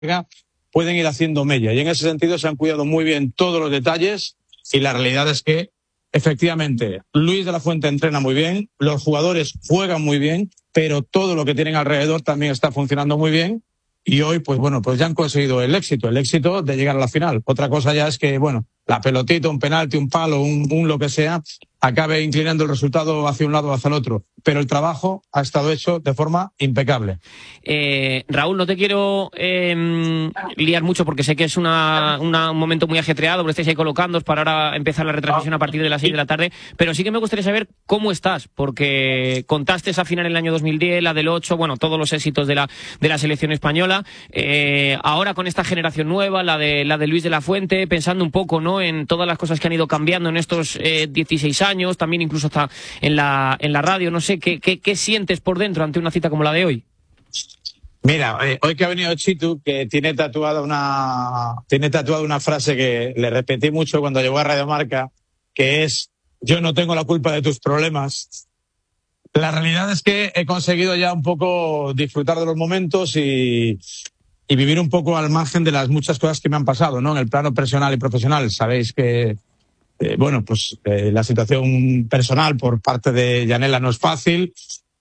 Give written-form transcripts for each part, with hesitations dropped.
pueden ir haciendo mella. Y en ese sentido se han cuidado muy bien todos los detalles y la realidad es que, efectivamente, Luis de la Fuente entrena muy bien, los jugadores juegan muy bien, pero todo lo que tienen alrededor también está funcionando muy bien. Y hoy, pues bueno, pues ya han conseguido el éxito de llegar a la final. Otra cosa ya es que, bueno, la pelotita, un penalti, un palo, un lo que sea, acabe inclinando el resultado hacia un lado o hacia el otro. Pero el trabajo ha estado hecho de forma impecable. Raúl, no te quiero liar mucho porque sé que es un momento muy ajetreado, porque estáis ahí colocándoos para ahora empezar la retransmisión a partir de las 6 de la tarde, pero sí que me gustaría saber cómo estás, porque contaste esa final en el año 2010, la del 8, bueno, todos los éxitos de la selección española, ahora con esta generación nueva, la de Luis de la Fuente, pensando un poco, ¿no?, en todas las cosas que han ido cambiando en estos 16 años, también incluso hasta en la radio, no sé, ¿qué sientes por dentro ante una cita como la de hoy? Mira, hoy que ha venido Chitu, que tiene tatuada una frase que le repetí mucho cuando llegó a Radio Marca, que es: yo no tengo la culpa de tus problemas. La realidad es que he conseguido ya un poco disfrutar de los momentos y vivir un poco al margen de las muchas cosas que me han pasado, ¿no?, en el plano personal y profesional. Sabéis que la situación personal por parte de Yanela no es fácil.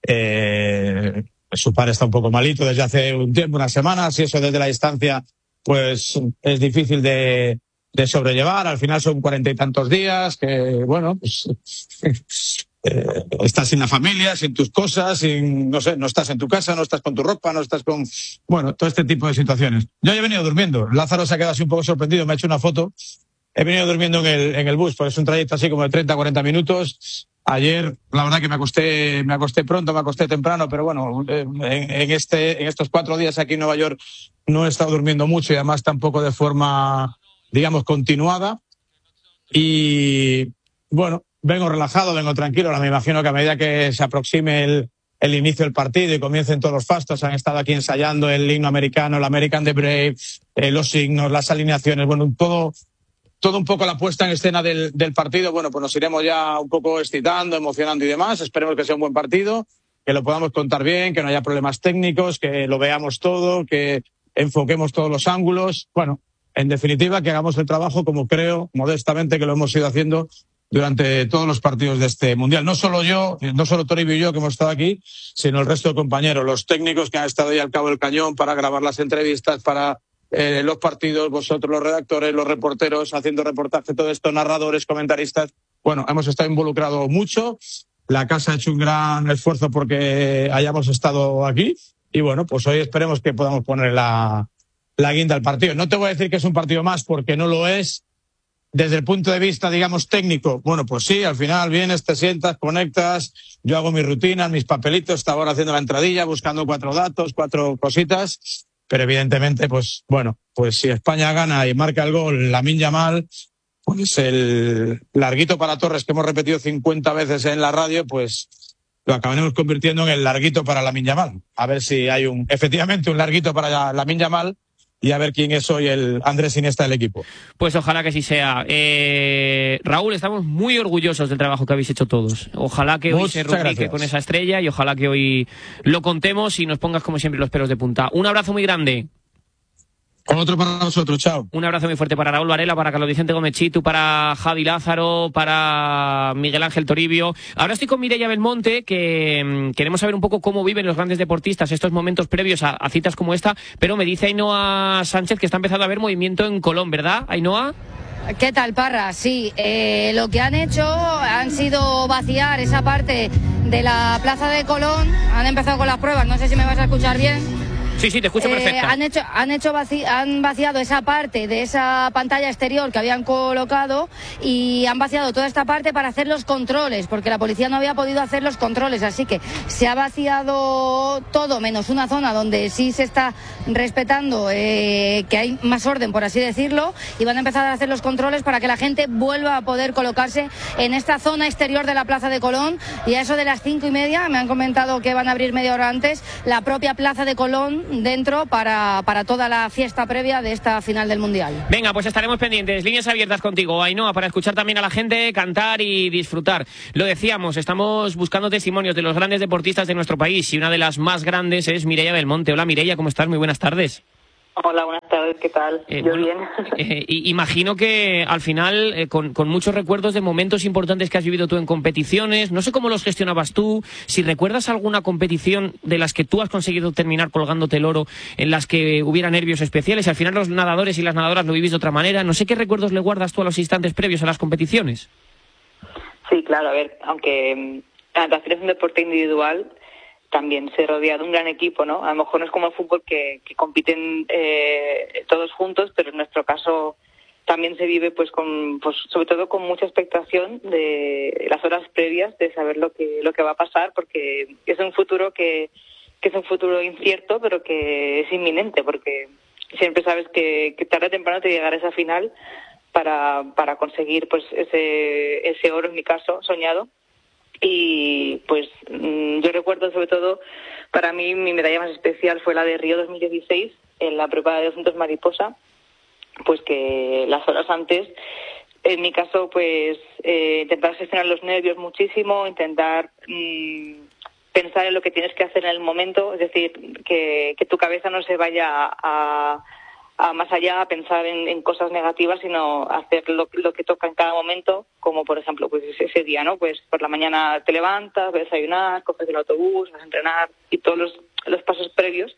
Su padre está un poco malito desde hace un tiempo, unas semanas, y eso desde la distancia pues es difícil de sobrellevar. Al final son 40 y tantos días que, bueno, pues estás sin la familia, sin tus cosas, no estás en tu casa, no estás con tu ropa, no estás con, bueno, todo este tipo de situaciones. Yo he venido durmiendo. Lázaro se ha quedado así un poco sorprendido, me ha hecho una foto. He venido durmiendo en el bus, porque es un trayecto así como de 30 a 40 minutos. Ayer, la verdad que me acosté pronto, me acosté temprano, pero bueno, en estos 4 días aquí en Nueva York no he estado durmiendo mucho y además tampoco de forma, digamos, continuada. Y bueno, vengo relajado, vengo tranquilo. Ahora me imagino que a medida que se aproxime el inicio del partido y comiencen todos los fastos, han estado aquí ensayando el himno americano, el American the Brave, los signos, las alineaciones, bueno, todo un poco la puesta en escena del partido. Bueno, pues nos iremos ya un poco excitando, emocionando y demás. Esperemos que sea un buen partido, que lo podamos contar bien, que no haya problemas técnicos, que lo veamos todo, que enfoquemos todos los ángulos. Bueno, en definitiva, que hagamos el trabajo como creo, modestamente, que lo hemos ido haciendo durante todos los partidos de este Mundial. No solo yo, no solo Toribio y yo que hemos estado aquí, sino el resto de compañeros, los técnicos que han estado ahí al cabo del cañón para grabar las entrevistas, para los partidos, vosotros los redactores, los reporteros haciendo reportaje, todo esto, narradores, comentaristas. Bueno, hemos estado involucrados mucho. La casa ha hecho un gran esfuerzo porque hayamos estado aquí y bueno, pues hoy esperemos que podamos poner la guinda al partido. No te voy a decir que es un partido más porque no lo es. Desde el punto de vista, digamos, técnico, bueno, pues sí, al final vienes, te sientas, conectas, yo hago mis rutinas, mis papelitos, estaba ahora haciendo la entradilla, buscando 4 datos, 4 cositas. Pero evidentemente, pues bueno, pues si España gana y marca el gol Lamine Yamal, pues el larguito para Torres que hemos repetido 50 veces en la radio, pues lo acabaremos convirtiendo en el larguito para Lamine Yamal. A ver si hay efectivamente un larguito para Lamine Yamal y a ver quién es hoy el Andrés Iniesta del equipo. Pues ojalá que sí sea. Raúl, estamos muy orgullosos del trabajo que habéis hecho todos. Ojalá que hoy se rubrique con esa estrella y ojalá que hoy lo contemos y nos pongas como siempre los pelos de punta. Un abrazo muy grande. Otro para nosotros, chao. Un abrazo muy fuerte para Raúl Varela, para Carlos Vicente Gómez Chitu, para Javi Lázaro, para Miguel Ángel Toribio. Ahora estoy con Mireia Belmonte, que queremos saber un poco cómo viven los grandes deportistas estos momentos previos a citas como esta, pero me dice Ainhoa Sánchez que está empezando a haber movimiento en Colón, ¿verdad, Ainhoa? ¿Qué tal, Parra? Sí, lo que han hecho han sido vaciar esa parte de la Plaza de Colón. Han empezado con las pruebas, no sé si me vas a escuchar bien. Sí, te escucho perfecto. Han vaciado esa parte de esa pantalla exterior que habían colocado y han vaciado toda esta parte para hacer los controles, porque la policía no había podido hacer los controles, así que se ha vaciado todo menos una zona donde sí se está respetando que hay más orden, por así decirlo, y van a empezar a hacer los controles para que la gente vuelva a poder colocarse en esta zona exterior de la Plaza de Colón. Y a eso de las 5:30 me han comentado que van a abrir media hora antes la propia Plaza de Colón dentro para toda la fiesta previa de esta final del Mundial. Venga, pues estaremos pendientes, líneas abiertas contigo, Ainhoa, para escuchar también a la gente cantar y disfrutar. Lo decíamos, estamos buscando testimonios de los grandes deportistas de nuestro país y una de las más grandes es Mireia Belmonte. Hola Mireia, ¿cómo estás? Muy buenas tardes. Hola, buenas tardes, ¿qué tal? Yo bien. Imagino que al final, con muchos recuerdos de momentos importantes que has vivido tú en competiciones, no sé cómo los gestionabas tú, si recuerdas alguna competición de las que tú has conseguido terminar colgándote el oro, en las que hubiera nervios especiales, y al final los nadadores y las nadadoras lo vivís de otra manera, no sé qué recuerdos le guardas tú a los instantes previos a las competiciones. Sí, claro, a ver, aunque la natación es un deporte individual, también se rodea de un gran equipo, ¿no? A lo mejor no es como el fútbol que compiten todos juntos, pero en nuestro caso también se vive pues sobre todo con mucha expectación de las horas previas, de saber lo que va a pasar, porque es un futuro que es un futuro incierto, pero que es inminente, porque siempre sabes que tarde o temprano te llegará esa final para conseguir pues ese oro, en mi caso, soñado. Y pues yo recuerdo sobre todo, para mí mi medalla más especial fue la de Río 2016 en la prueba de 200 mariposa, pues que las horas antes, en mi caso, pues intentar gestionar los nervios muchísimo, intentar pensar en lo que tienes que hacer en el momento, es decir, que tu cabeza no se vaya a más allá a pensar en cosas negativas, sino hacer lo que toca en cada momento, como por ejemplo pues ese día, ¿no? Pues por la mañana te levantas, vas a desayunar, coges el autobús, vas a entrenar y todos los pasos previos.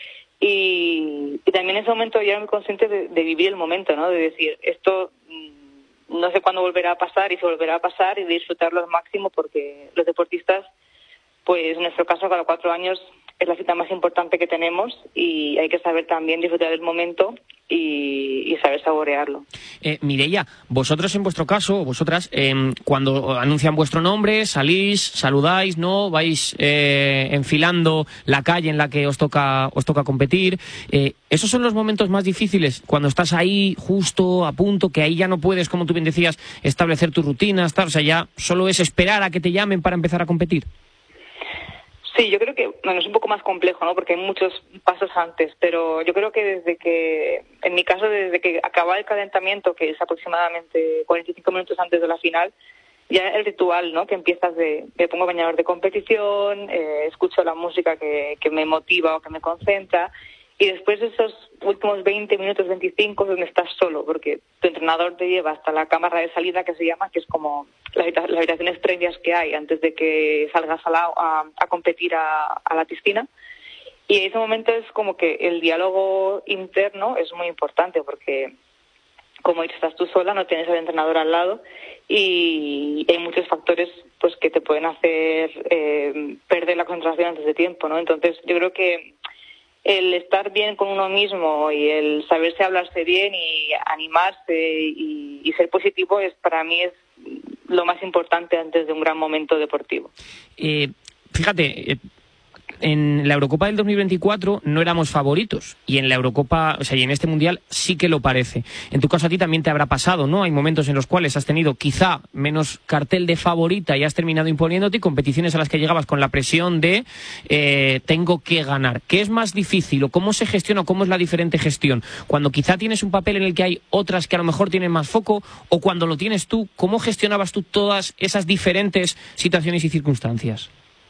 Y también en ese momento ya era muy consciente de vivir el momento, ¿no? De decir, esto no sé cuándo volverá a pasar y se volverá a pasar, y de disfrutarlo al máximo, porque los deportistas, pues en nuestro caso, cada 4 años es la cita más importante que tenemos, y hay que saber también disfrutar del momento y saber saborearlo. Mireia, vosotros en vuestro caso, vosotras, cuando anuncian vuestro nombre, salís, saludáis, ¿no? Vais enfilando la calle en la que os toca competir. ¿Esos son los momentos más difíciles? Cuando estás ahí justo a punto, que ahí ya no puedes, como tú bien decías, establecer tu rutina, o sea, ya solo es esperar a que te llamen para empezar a competir. Sí, yo creo que es un poco más complejo, ¿no? Porque hay muchos pasos antes, pero yo creo que en mi caso, desde que acaba el calentamiento, que es aproximadamente 45 minutos antes de la final, ya el ritual, ¿no? Que empiezas me pongo bañador de competición, escucho la música que me motiva o que me concentra, y después de esos últimos 20 minutos, 25, donde estás solo, porque tu entrenador te lleva hasta la cámara de salida, que se llama, que es como las habitaciones previas que hay antes de que salgas a competir a la piscina. Y en ese momento es como que el diálogo interno es muy importante, porque como estás tú sola, no tienes al entrenador al lado, y hay muchos factores pues que te pueden hacer perder la concentración antes de tiempo, ¿no? Entonces yo creo que el estar bien con uno mismo y el saberse hablarse bien y animarse y ser positivo para mí es lo más importante antes de un gran momento deportivo. Fíjate, en la Eurocopa del 2024 no éramos favoritos, y en la Eurocopa, o sea, y en este Mundial sí que lo parece. En tu caso a ti también te habrá pasado, ¿no? Hay momentos en los cuales has tenido quizá menos cartel de favorita y has terminado imponiéndote, y competiciones a las que llegabas con la presión de tengo que ganar. ¿Qué es más difícil o cómo se gestiona, o cómo es la diferente gestión? Cuando quizá tienes un papel en el que hay otras que a lo mejor tienen más foco, o cuando lo tienes tú, ¿cómo gestionabas tú todas esas diferentes situaciones y circunstancias?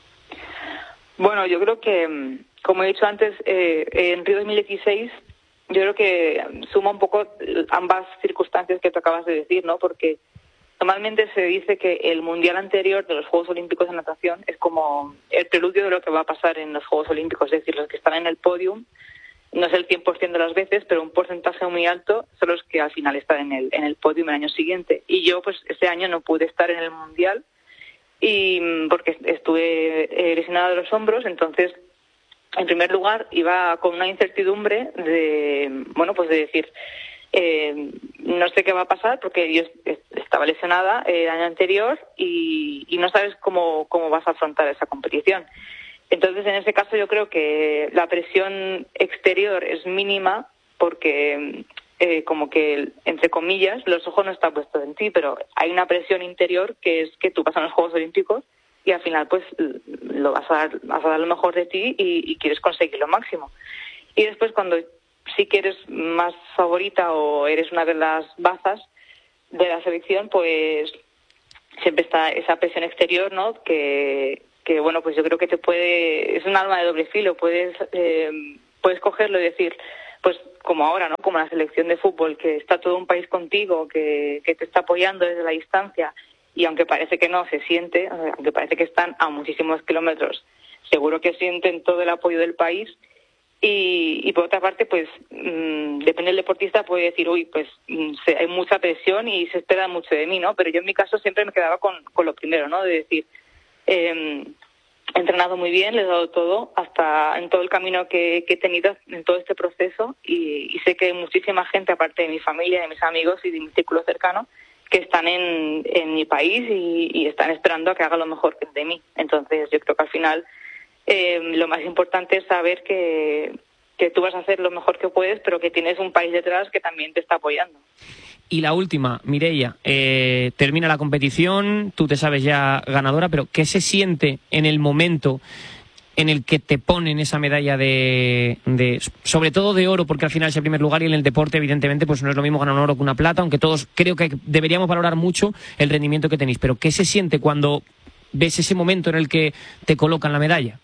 Bueno, yo creo que, como he dicho antes, en Río 2016, yo creo que suma un poco ambas circunstancias que tú acabas de decir, ¿no? Porque normalmente se dice que el Mundial anterior de los Juegos Olímpicos de natación es como el preludio de lo que va a pasar en los Juegos Olímpicos, es decir, los que están en el podium, no es el 100% de las veces, pero un porcentaje muy alto son los que al final están en el podium el año siguiente. Y yo, pues, ese año no pude estar en el Mundial, y porque estuve lesionada de los hombros. Entonces, en primer lugar, iba con una incertidumbre de decir, no sé qué va a pasar, porque yo estaba lesionada el año anterior y no sabes cómo vas a afrontar esa competición. Entonces, en ese caso, yo creo que la presión exterior es mínima, porque como que, entre comillas, los ojos no están puestos en ti, pero hay una presión interior, que es que tú vas a los Juegos Olímpicos y al final pues lo vas a dar lo mejor de ti y quieres conseguir lo máximo. Y después, cuando sí que eres más favorita o eres una de las bazas de la selección, pues siempre está esa presión exterior, ¿no? Que bueno, pues yo creo que es un arma de doble filo. Puedes cogerlo y decir, pues como ahora, ¿no? Como la selección de fútbol, que está todo un país contigo, que te está apoyando desde la distancia, y aunque parece que no, se siente, aunque parece que están a muchísimos kilómetros, seguro que sienten todo el apoyo del país. Y por otra parte, pues depende del deportista, puede decir, uy, pues hay mucha presión y se espera mucho de mí, ¿no? Pero yo en mi caso siempre me quedaba con lo primero, ¿no? De decir, he entrenado muy bien, le he dado todo, hasta en todo el camino que he tenido en todo este proceso, y sé que hay muchísima gente, aparte de mi familia, de mis amigos y de mi círculo cercano, que están en mi país y están esperando a que haga lo mejor de mí. Entonces yo creo que al final lo más importante es saber que tú vas a hacer lo mejor que puedes, pero que tienes un país detrás que también te está apoyando. Y la última, Mireia, termina la competición, tú te sabes ya ganadora, pero ¿qué se siente en el momento en el que te ponen esa medalla de sobre todo de oro, porque al final es el primer lugar, y en el deporte evidentemente pues no es lo mismo ganar un oro que una plata, aunque todos creo que deberíamos valorar mucho el rendimiento que tenéis, pero ¿qué se siente cuando ves ese momento en el que te colocan la medalla?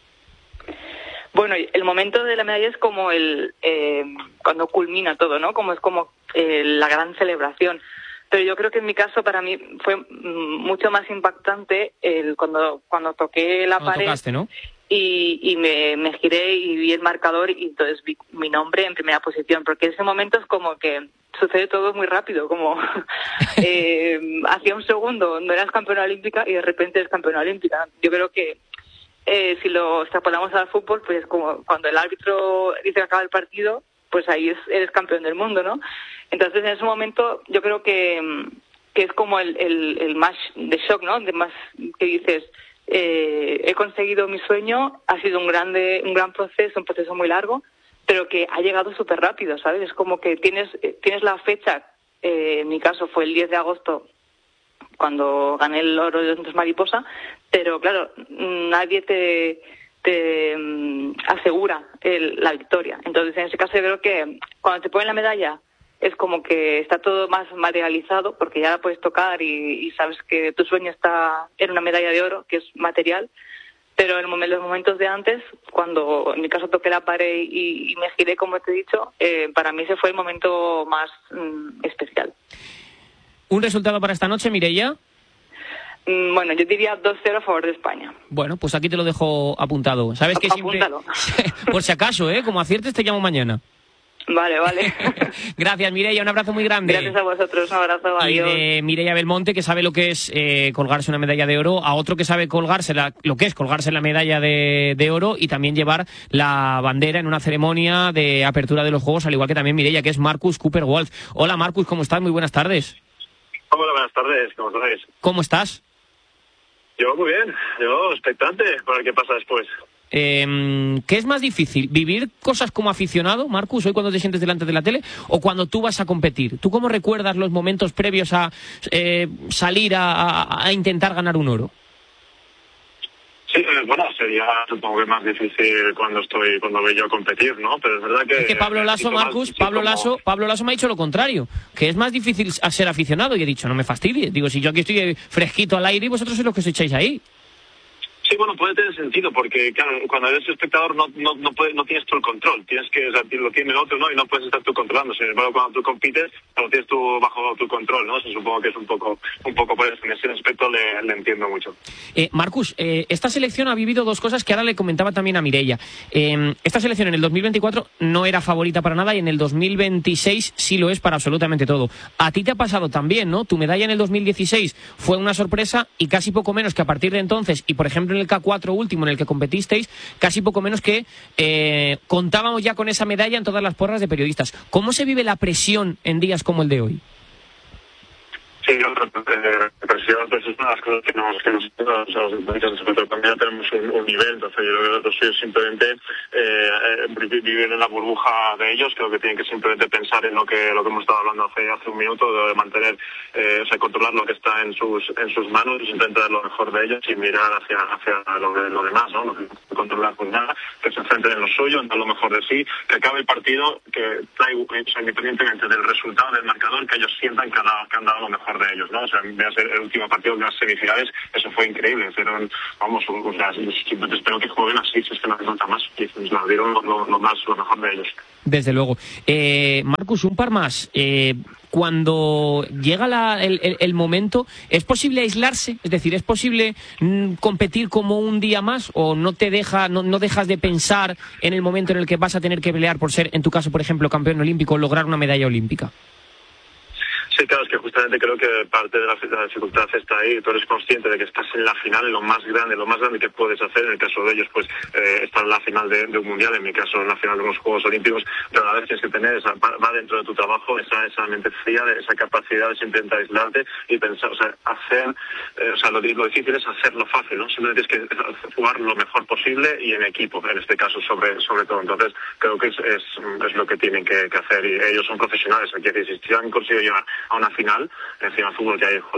Bueno, el momento de la medalla es como cuando culmina todo, ¿no? Es como la gran celebración. Pero yo creo que en mi caso, para mí, fue mucho más impactante cuando toqué la pared. Tocaste, ¿no? Y me giré y vi el marcador, y entonces vi mi nombre en primera posición, porque en ese momento es como que sucede todo muy rápido, como hacía un segundo no eras campeona olímpica y de repente eres campeona olímpica. Yo creo que si lo extrapolamos al fútbol, pues es como cuando el árbitro dice que acaba el partido, pues ahí eres campeón del mundo, ¿no? Entonces en ese momento yo creo que es como el más de shock, ¿no? De más que dices, he conseguido mi sueño, ha sido un gran proceso, un proceso muy largo, pero que ha llegado súper rápido, ¿sabes? Es como que tienes la fecha, en mi caso fue el 10 de agosto, cuando gané el oro de 200 mariposa, pero claro, nadie te asegura la victoria. Entonces, en ese caso yo creo que cuando te ponen la medalla es como que está todo más materializado, porque ya la puedes tocar y sabes que tu sueño está en una medalla de oro, que es material. Pero en los momentos de antes, cuando en mi caso toqué la pared y me giré, como te he dicho, para mí ese fue el momento más especial. ¿Un resultado para esta noche, Mireia? Bueno, yo diría 2-0 a favor de España. Bueno, pues aquí te lo dejo apuntado. ¿Sabes que siempre... Por si acaso, como aciertes te llamo mañana. Vale. Gracias, Mireia, un abrazo muy grande. Gracias a vosotros, un abrazo, adiós. Y de Mireia Belmonte, que sabe lo que es colgarse una medalla de oro, a otro que sabe lo que es colgarse la medalla de oro y también llevar la bandera en una ceremonia de apertura de los Juegos, al igual que también Mireia, que es Marcus Cooper-Waldh. Hola, Marcus, ¿cómo estás? Muy buenas tardes. Hola, buenas tardes, ¿cómo estáis? ¿Cómo estás? Yo muy bien, yo expectante para ver qué pasa después. ¿Qué es más difícil? ¿Vivir cosas como aficionado, Marcus, hoy cuando te sientes delante de la tele, o cuando tú vas a competir? ¿Tú cómo recuerdas los momentos previos a salir a intentar ganar un oro? Sí, bueno, sería supongo que más difícil cuando veo yo competir, ¿no? Pero es verdad que... Es que Pablo Lasso, Marcus, Pablo Lasso me ha dicho lo contrario, que es más difícil a ser aficionado, y he dicho, no me fastidies, digo, si yo aquí estoy fresquito al aire y vosotros sois los que os echáis ahí. Sí, bueno, puede tener sentido, porque claro, cuando eres espectador no tienes tú el control, lo tiene el otro, ¿no? Y no puedes estar tú controlando. Sin embargo, cuando tú compites, lo tienes tú bajo tu control, ¿no? Eso supongo que es un poco por eso. En ese aspecto le entiendo mucho. Marcus, esta selección ha vivido dos cosas que ahora le comentaba también a Mireia. Esta selección en el 2024 no era favorita para nada, y en el 2026 sí lo es para absolutamente todo. A ti te ha pasado también, ¿no? Tu medalla en el 2016 fue una sorpresa, y casi poco menos que a partir de entonces, y por ejemplo en el K4 último en el que competisteis, casi poco menos que contábamos ya con esa medalla en todas las porras de periodistas. ¿Cómo se vive la presión en días como el de hoy? Sí, la presión pues es una de las cosas que nos los deportistas también tenemos un nivel, entonces yo creo que los simplemente vivir en la burbuja de ellos. Creo que tienen que simplemente pensar en lo que hemos estado hablando hace un minuto, de mantener, controlar lo que está en sus manos y simplemente dar lo mejor de ellos y mirar hacia lo demás, ¿no? No controlar pues nada, que se enfrenten en lo suyo, en dar lo mejor de sí, que acabe el partido, que independientemente del resultado del marcador, que ellos sientan que han dado lo mejor mejor de ellos, ¿no? O sea, veas el último partido de las semifinales, eso fue increíble. Hicieron, vamos, o sea, simplemente espero que jueguen así, si es que no hace falta más. Y nos dieron lo mejor de ellos. Desde luego. Marcus, un par más. Cuando llega el momento, ¿es posible aislarse? Es decir, ¿es posible competir como un día más? ¿O no dejas de pensar en el momento en el que vas a tener que pelear por ser, en tu caso, por ejemplo, campeón olímpico, o lograr una medalla olímpica? Sí, claro, es que justamente creo que parte de la dificultad está ahí. Tú eres consciente de que estás en la final, en lo más grande que puedes hacer. En el caso de ellos, pues estar en la final de un mundial, en mi caso en la final de unos Juegos Olímpicos, pero a la vez tienes que tener, va dentro de tu trabajo, esa mente fría, esa capacidad de siempre aislarte y pensar, o sea, lo difícil es hacerlo fácil, ¿no? Simplemente tienes que jugar lo mejor posible y en equipo, en este caso sobre todo. Entonces, creo que es lo que tienen que hacer, y ellos son profesionales. Es decir, si han conseguido llegar a una final, encima de fútbol, que hay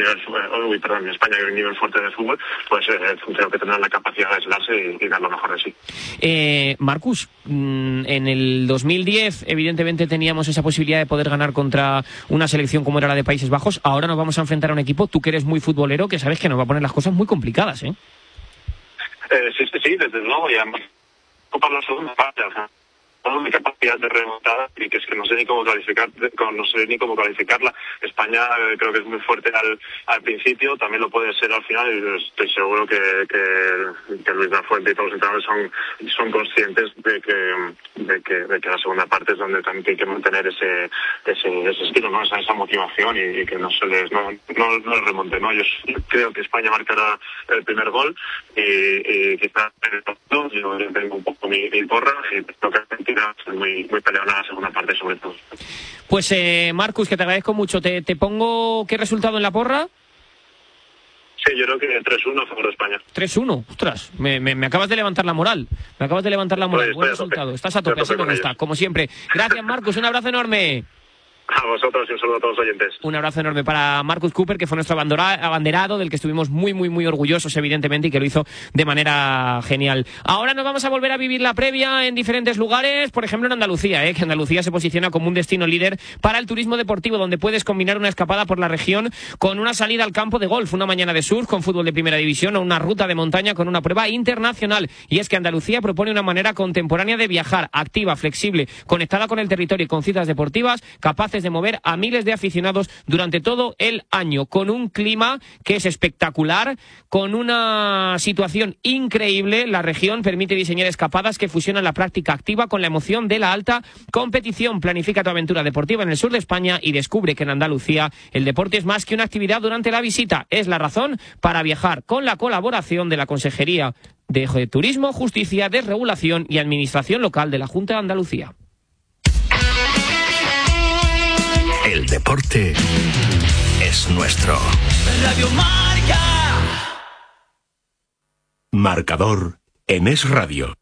en España hay un nivel fuerte de fútbol, pues creo que tendrán la capacidad de aislarse y dar lo mejor de sí. Marcus, en el 2010 evidentemente teníamos esa posibilidad de poder ganar contra una selección como era la de Países Bajos. Ahora nos vamos a enfrentar a un equipo, tú que eres muy futbolero, que sabes que nos va a poner las cosas muy complicadas, ¿eh? Sí, desde luego, y además ocupar la segunda parte, o sea, mi capacidad de remontada, y que es que no sé ni cómo calificarla. España creo que es muy fuerte al principio, también lo puede ser al final, y estoy seguro que Luis Lafuente y todos los entrenadores son conscientes de que la segunda parte es donde también hay que mantener ese estilo, ¿no? Esa motivación, y que no les remonte, ¿no? Yo creo que España marcará el primer gol, y quizás yo tengo un poco mi porra, y creo que Argentina es muy peleona en la segunda parte, sobre todo. Pues Marcus, que te agradezco mucho. ¿Te pongo qué resultado en la porra? Sí, yo creo que 3-1 a favor de España. 3-1, ostras, me acabas de levantar la moral. Buen resultado. Estás a tope, así como está, como siempre. Gracias, Marcus, un abrazo enorme. A vosotros y un saludo a todos los oyentes. Un abrazo enorme para Marcus Cooper, que fue nuestro abanderado, del que estuvimos muy, muy, muy orgullosos, evidentemente, y que lo hizo de manera genial. Ahora nos vamos a volver a vivir la previa en diferentes lugares, por ejemplo en Andalucía, que Andalucía se posiciona como un destino líder para el turismo deportivo, donde puedes combinar una escapada por la región con una salida al campo de golf, una mañana de surf con fútbol de primera división, o una ruta de montaña con una prueba internacional. Y es que Andalucía propone una manera contemporánea de viajar, activa, flexible, conectada con el territorio y con citas deportivas, capaces de mover a miles de aficionados durante todo el año, con un clima que es espectacular, con una situación increíble. La región permite diseñar escapadas que fusionan la práctica activa con la emoción de la alta competición. Planifica tu aventura deportiva en el sur de España y descubre que en Andalucía el deporte es más que una actividad durante la visita. Es la razón para viajar, con la colaboración de la Consejería de Turismo, Justicia, Desregulación y Administración Local de la Junta de Andalucía. El deporte es nuestro. Radio Marca. Marcador en Es Radio.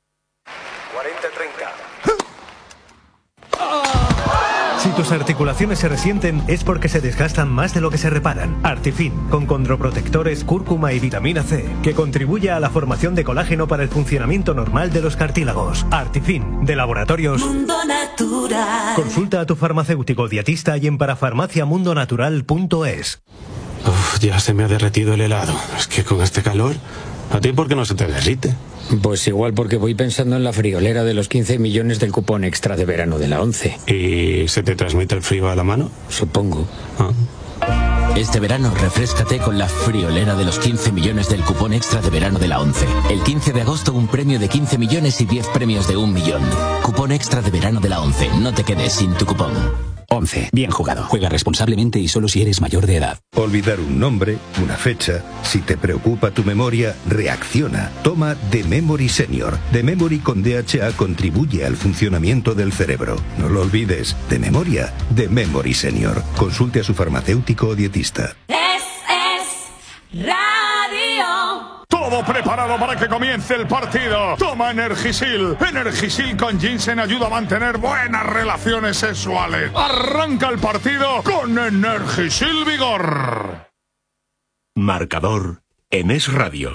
40-30. Si tus articulaciones se resienten es porque se desgastan más de lo que se reparan. Artifin, con condroprotectores, cúrcuma y vitamina C, que contribuye a la formación de colágeno para el funcionamiento normal de los cartílagos. Artifin, de Laboratorios Mundo Natural. Consulta a tu farmacéutico dietista y en parafarmaciamundonatural.es. Ya se me ha derretido el helado. Es que con este calor, ¿a ti por qué no se te derrite? Pues igual porque voy pensando en la friolera de los 15 millones del cupón extra de verano de la 11. ¿Y se te transmite el frío a la mano? Supongo. Este verano refréscate con la friolera de los 15 millones del cupón extra de verano de la 11. El 15 de agosto un premio de 15 millones y 10 premios de 1 millón. Cupón extra de verano de la 11. No te quedes sin tu cupón. 11. Bien jugado. Juega responsablemente y solo si eres mayor de edad. Olvidar un nombre, una fecha. Si te preocupa tu memoria, reacciona. Toma The Memory Senior. The Memory con DHA contribuye al funcionamiento del cerebro. No lo olvides. De memoria, The Memory Senior. Consulte a su farmacéutico o dietista. Es Radio. Todo preparado para que comience el partido. Toma Energisil. Energisil con ginseng ayuda a mantener buenas relaciones sexuales. Arranca el partido con Energisil Vigor. Marcador en Es Radio.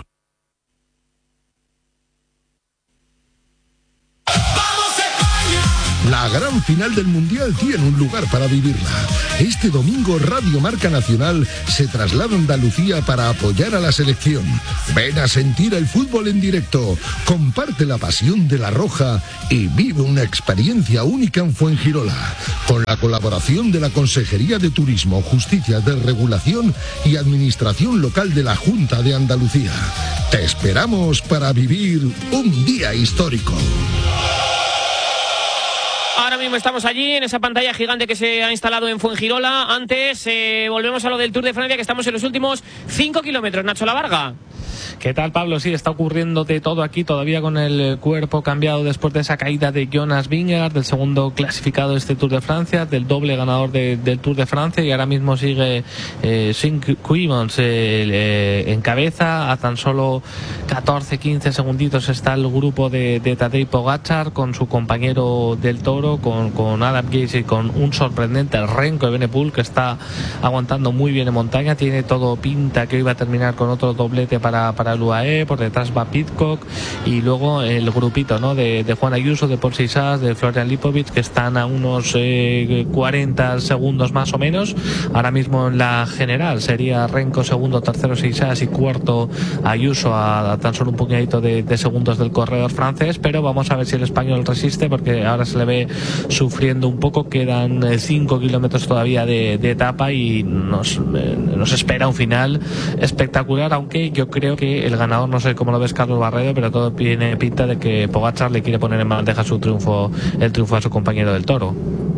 La gran final del Mundial tiene un lugar para vivirla. Este domingo Radio Marca Nacional se traslada a Andalucía para apoyar a la selección. Ven a sentir el fútbol en directo, comparte la pasión de la Roja y vive una experiencia única en Fuengirola, con la colaboración de la Consejería de Turismo, Justicia, Desregulación y Administración Local de la Junta de Andalucía. Te esperamos para vivir un día histórico. Ahora mismo estamos allí, en esa pantalla gigante que se ha instalado en Fuengirola. Antes, volvemos a lo del Tour de Francia, que estamos en los últimos 5 kilómetros. Nacho Lavarga. ¿Qué tal, Pablo? Sí, está ocurriendo de todo aquí, todavía con el cuerpo cambiado después de esa caída de Jonas Vingegaard, del segundo clasificado de este Tour de Francia, del doble ganador del Tour de Francia, y ahora mismo sigue Shinky Quimons en cabeza. A tan solo 14-15 segunditos está el grupo de Tadej Pogačar con su compañero del Toro, con Adam Yates y con un sorprendente Renko Evenepoel, que está aguantando muy bien en montaña. Tiene todo pinta que hoy va a terminar con otro doblete para el UAE. Por detrás va Pidcock, y luego el grupito, ¿no?, de Juan Ayuso, de Paul Sisas, de Florian Lipovic, que están a unos 40 segundos más o menos. Ahora mismo en la general sería Renko segundo, tercero Sisas y cuarto Ayuso, a tan solo un puñadito de segundos del corredor francés. Pero vamos a ver si el español resiste, porque ahora se le ve sufriendo un poco. Quedan 5 kilómetros todavía de etapa y nos espera un final espectacular, aunque yo creo que el ganador, no sé cómo lo ves, Carlos Barredo, pero todo tiene pinta de que Pogačar le quiere poner en bandeja el triunfo a su compañero del Toro.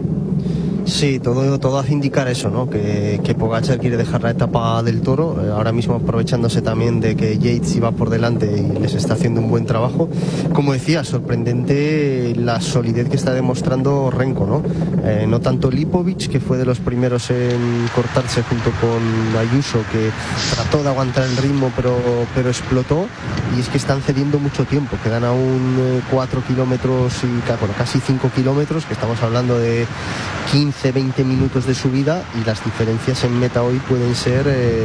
Sí, todo hace indicar eso, ¿no? Que Pogačar quiere dejar la etapa del Toro, ahora mismo aprovechándose también de que Yates iba por delante y les está haciendo un buen trabajo. Como decía, sorprendente la solidez que está demostrando Renko, ¿no? No tanto Lipovic, que fue de los primeros en cortarse junto con Ayuso, que trató de aguantar el ritmo pero explotó, y es que están cediendo mucho tiempo, quedan aún 4 kilómetros y casi 5 kilómetros, que estamos hablando de 15-20 minutos de subida, y las diferencias en meta hoy pueden ser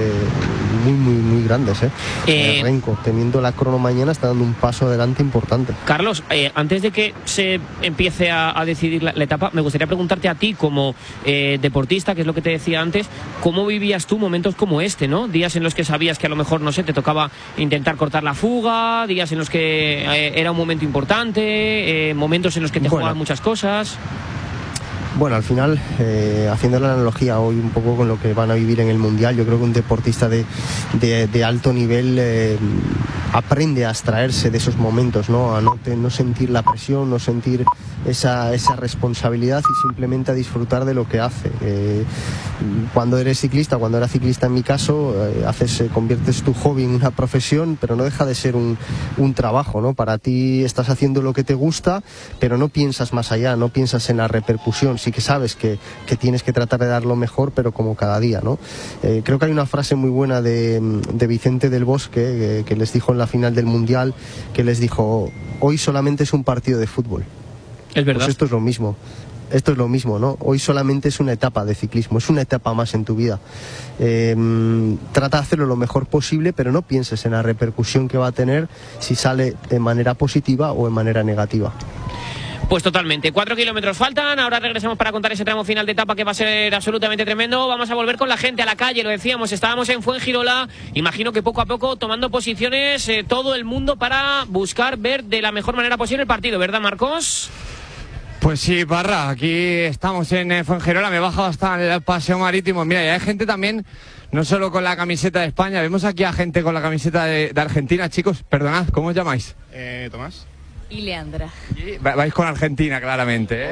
muy grandes. Renko, teniendo la crono mañana, está dando un paso adelante importante. Carlos, antes de que se empiece a decidir la etapa, me gustaría preguntarte a ti como deportista, que es lo que te decía antes, ¿cómo vivías tú momentos como este, ¿no? Días en los que sabías que a lo mejor, no sé, te tocaba intentar cortar la fuga, días en los que era un momento importante, momentos en los que te jugaban muchas cosas. Bueno, al final, haciendo la analogía hoy un poco con lo que van a vivir en el Mundial, yo creo que un deportista de alto nivel aprende a abstraerse de esos momentos, ¿no? A no sentir la presión, no sentir esa responsabilidad, y simplemente a disfrutar de lo que hace. Cuando eres ciclista, cuando era ciclista en mi caso, conviertes tu hobby en una profesión, pero no deja de ser un trabajo, ¿no? Para ti estás haciendo lo que te gusta, pero no piensas más allá, no piensas en la repercusión. Sí que sabes que tienes que tratar de dar lo mejor, pero como cada día, ¿no? Creo que hay una frase muy buena de Vicente del Bosque, que les dijo en la final del Mundial, que les dijo: hoy solamente es un partido de fútbol. Es verdad. Pues esto es lo mismo, ¿no? Hoy solamente es una etapa de ciclismo, es una etapa más en tu vida. Trata de hacerlo lo mejor posible, pero no pienses en la repercusión que va a tener si sale de manera positiva o de manera negativa. Pues totalmente. 4 kilómetros faltan. Ahora regresamos para contar ese tramo final de etapa, que va a ser absolutamente tremendo. Vamos a volver con la gente a la calle, lo decíamos, estábamos en Fuengirola. Imagino que poco a poco tomando posiciones todo el mundo para buscar ver de la mejor manera posible el partido, ¿verdad, Marcos? Pues sí, Parra, aquí estamos en Fuengirola, me he bajado hasta el paseo marítimo. Mira, y hay gente también, no solo con la camiseta de España, vemos aquí a gente con la camiseta de Argentina. Chicos, perdonad, ¿cómo os llamáis? Tomás. Y Leandra. Vais con Argentina, claramente,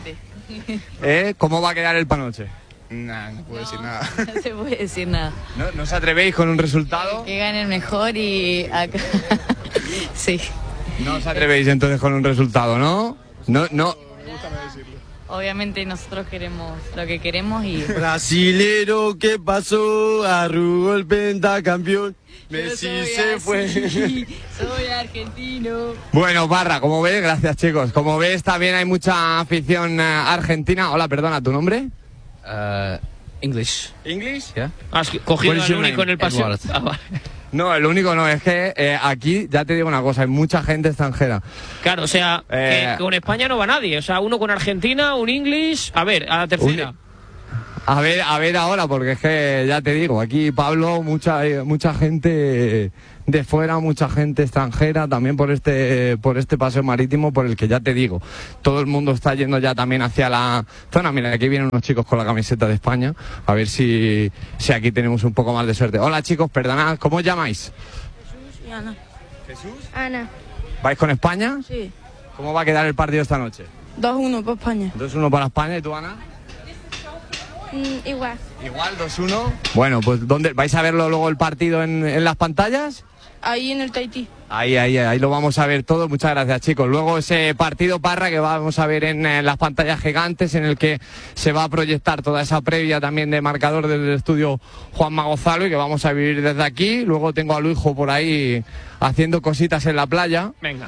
¿eh? ¿Cómo va a quedar el panoche? Nah, no puedo decir nada. No se puede decir nada. ¿No os atrevéis con un resultado? Que gane el mejor y acá... Sí. No os atrevéis entonces con un resultado, ¿no? No. Obviamente nosotros queremos lo que queremos y... Brasilero, ¿qué pasó? Arrugó el pentacampeón. Messi se fue. Soy argentino. Bueno, Parra, como ves, gracias chicos. Como ves, también hay mucha afición argentina. Hola, perdona, ¿tu nombre? English. ¿English? Yeah. Has cogido al único en el paseo. No, el único no, es que aquí, ya te digo una cosa, hay mucha gente extranjera. Claro, o sea, que con España no va nadie. O sea, uno con Argentina, un English. A ver, a la tercera. A ver ahora, porque es que ya te digo, aquí Pablo, mucha gente de fuera, mucha gente extranjera, también por este paseo marítimo, por el que ya te digo, todo el mundo está yendo ya también hacia la zona. Mira, aquí vienen unos chicos con la camiseta de España, a ver si aquí tenemos un poco más de suerte. Hola chicos, perdonad, ¿cómo os llamáis? Jesús y Ana. ¿Jesús? Ana. ¿Vais con España? Sí. ¿Cómo va a quedar el partido esta noche? 2-1 para España. 2-1 para España, ¿y tú, Ana? Igual. Igual, 2-1. Bueno, pues ¿dónde vais a verlo luego el partido en las pantallas? Ahí en el Tahití. Ahí lo vamos a ver todo. Muchas gracias, chicos. Luego ese partido, Parra, que vamos a ver en las pantallas gigantes, en el que se va a proyectar toda esa previa también de marcador del estudio Juanma Gonzalo, y que vamos a vivir desde aquí. Luego tengo a Luijo por ahí haciendo cositas en la playa. Venga.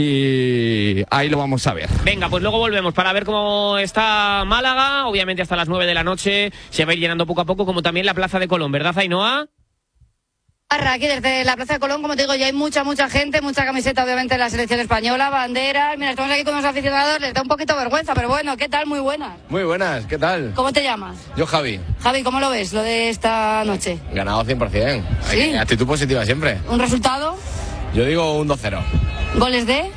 Y ahí lo vamos a ver. Venga, pues luego volvemos para ver cómo está Málaga. Obviamente hasta las 9 de la noche se va a ir llenando poco a poco, como también la Plaza de Colón, ¿verdad, Ainhoa? Aquí desde la Plaza de Colón, como te digo, ya hay mucha gente, mucha camiseta, obviamente, de la selección española, banderas. Mira, estamos aquí con unos aficionados, les da un poquito vergüenza, pero bueno, ¿qué tal? Muy buenas. Muy buenas, ¿qué tal? ¿Cómo te llamas? Yo, Javi. Javi, ¿cómo lo ves, lo de esta noche? Ganado 100%. ¿Sí? Actitud positiva siempre. ¿Un resultado? Yo digo un 2-0. ¿Goles de?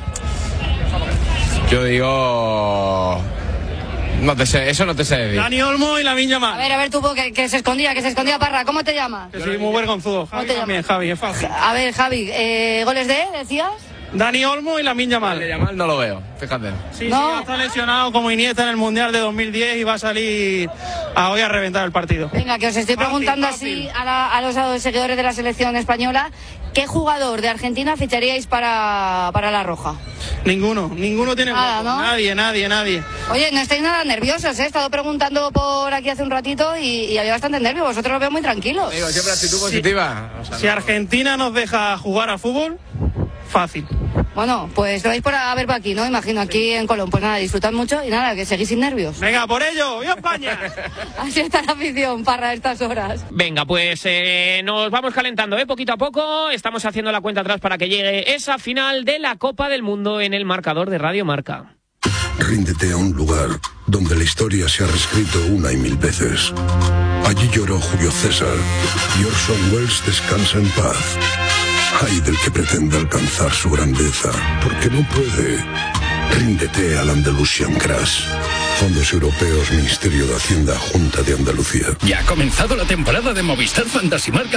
Yo digo... No te sé, eso no te sé decir. Dani Olmo y Lamine Yamal. A ver, tú, que se escondía, Parra. ¿Cómo te llamas? Que soy muy vergonzudo. Javi también, Javi, es fácil. A ver, Javi, ¿goles de, decías? Dani Olmo y Lamine Yamal. Lamine Yamal no lo veo, fíjate. Sí, está lesionado como Iniesta en el Mundial de 2010 y va a salir hoy a reventar el partido. Venga, que os estoy preguntando así a los seguidores de la selección española, ¿qué jugador de Argentina ficharíais para la Roja? Ninguno tiene nada, hueco. ¿no? Nadie. Oye, no estáis nada nerviosos, ¿eh? He estado preguntando por aquí hace un ratito y había bastante nervio. Vosotros lo veo muy tranquilos. Digo, siempre actitud positiva. O sea, si Argentina nos deja jugar al fútbol, fácil. Bueno, pues lo vais a ver por aquí, ¿no? Imagino, aquí en Colón. Pues nada, disfrutad mucho y nada, que seguís sin nervios. Venga, por ello, ¡viva España! Así está la afición, Parra, a estas horas. Venga, pues nos vamos calentando, poquito a poco. Estamos haciendo la cuenta atrás para que llegue esa final de la Copa del Mundo en el marcador de Radio Marca. Ríndete a un lugar donde la historia se ha reescrito una y mil veces. Allí lloró Julio César y Orson Welles descansa en paz. Ay del que pretenda alcanzar su grandeza, porque no puede. Ríndete al Andalusian Crash. Fondos Europeos, Ministerio de Hacienda, Junta de Andalucía. Ya ha comenzado la temporada de Movistar Fantasy Marca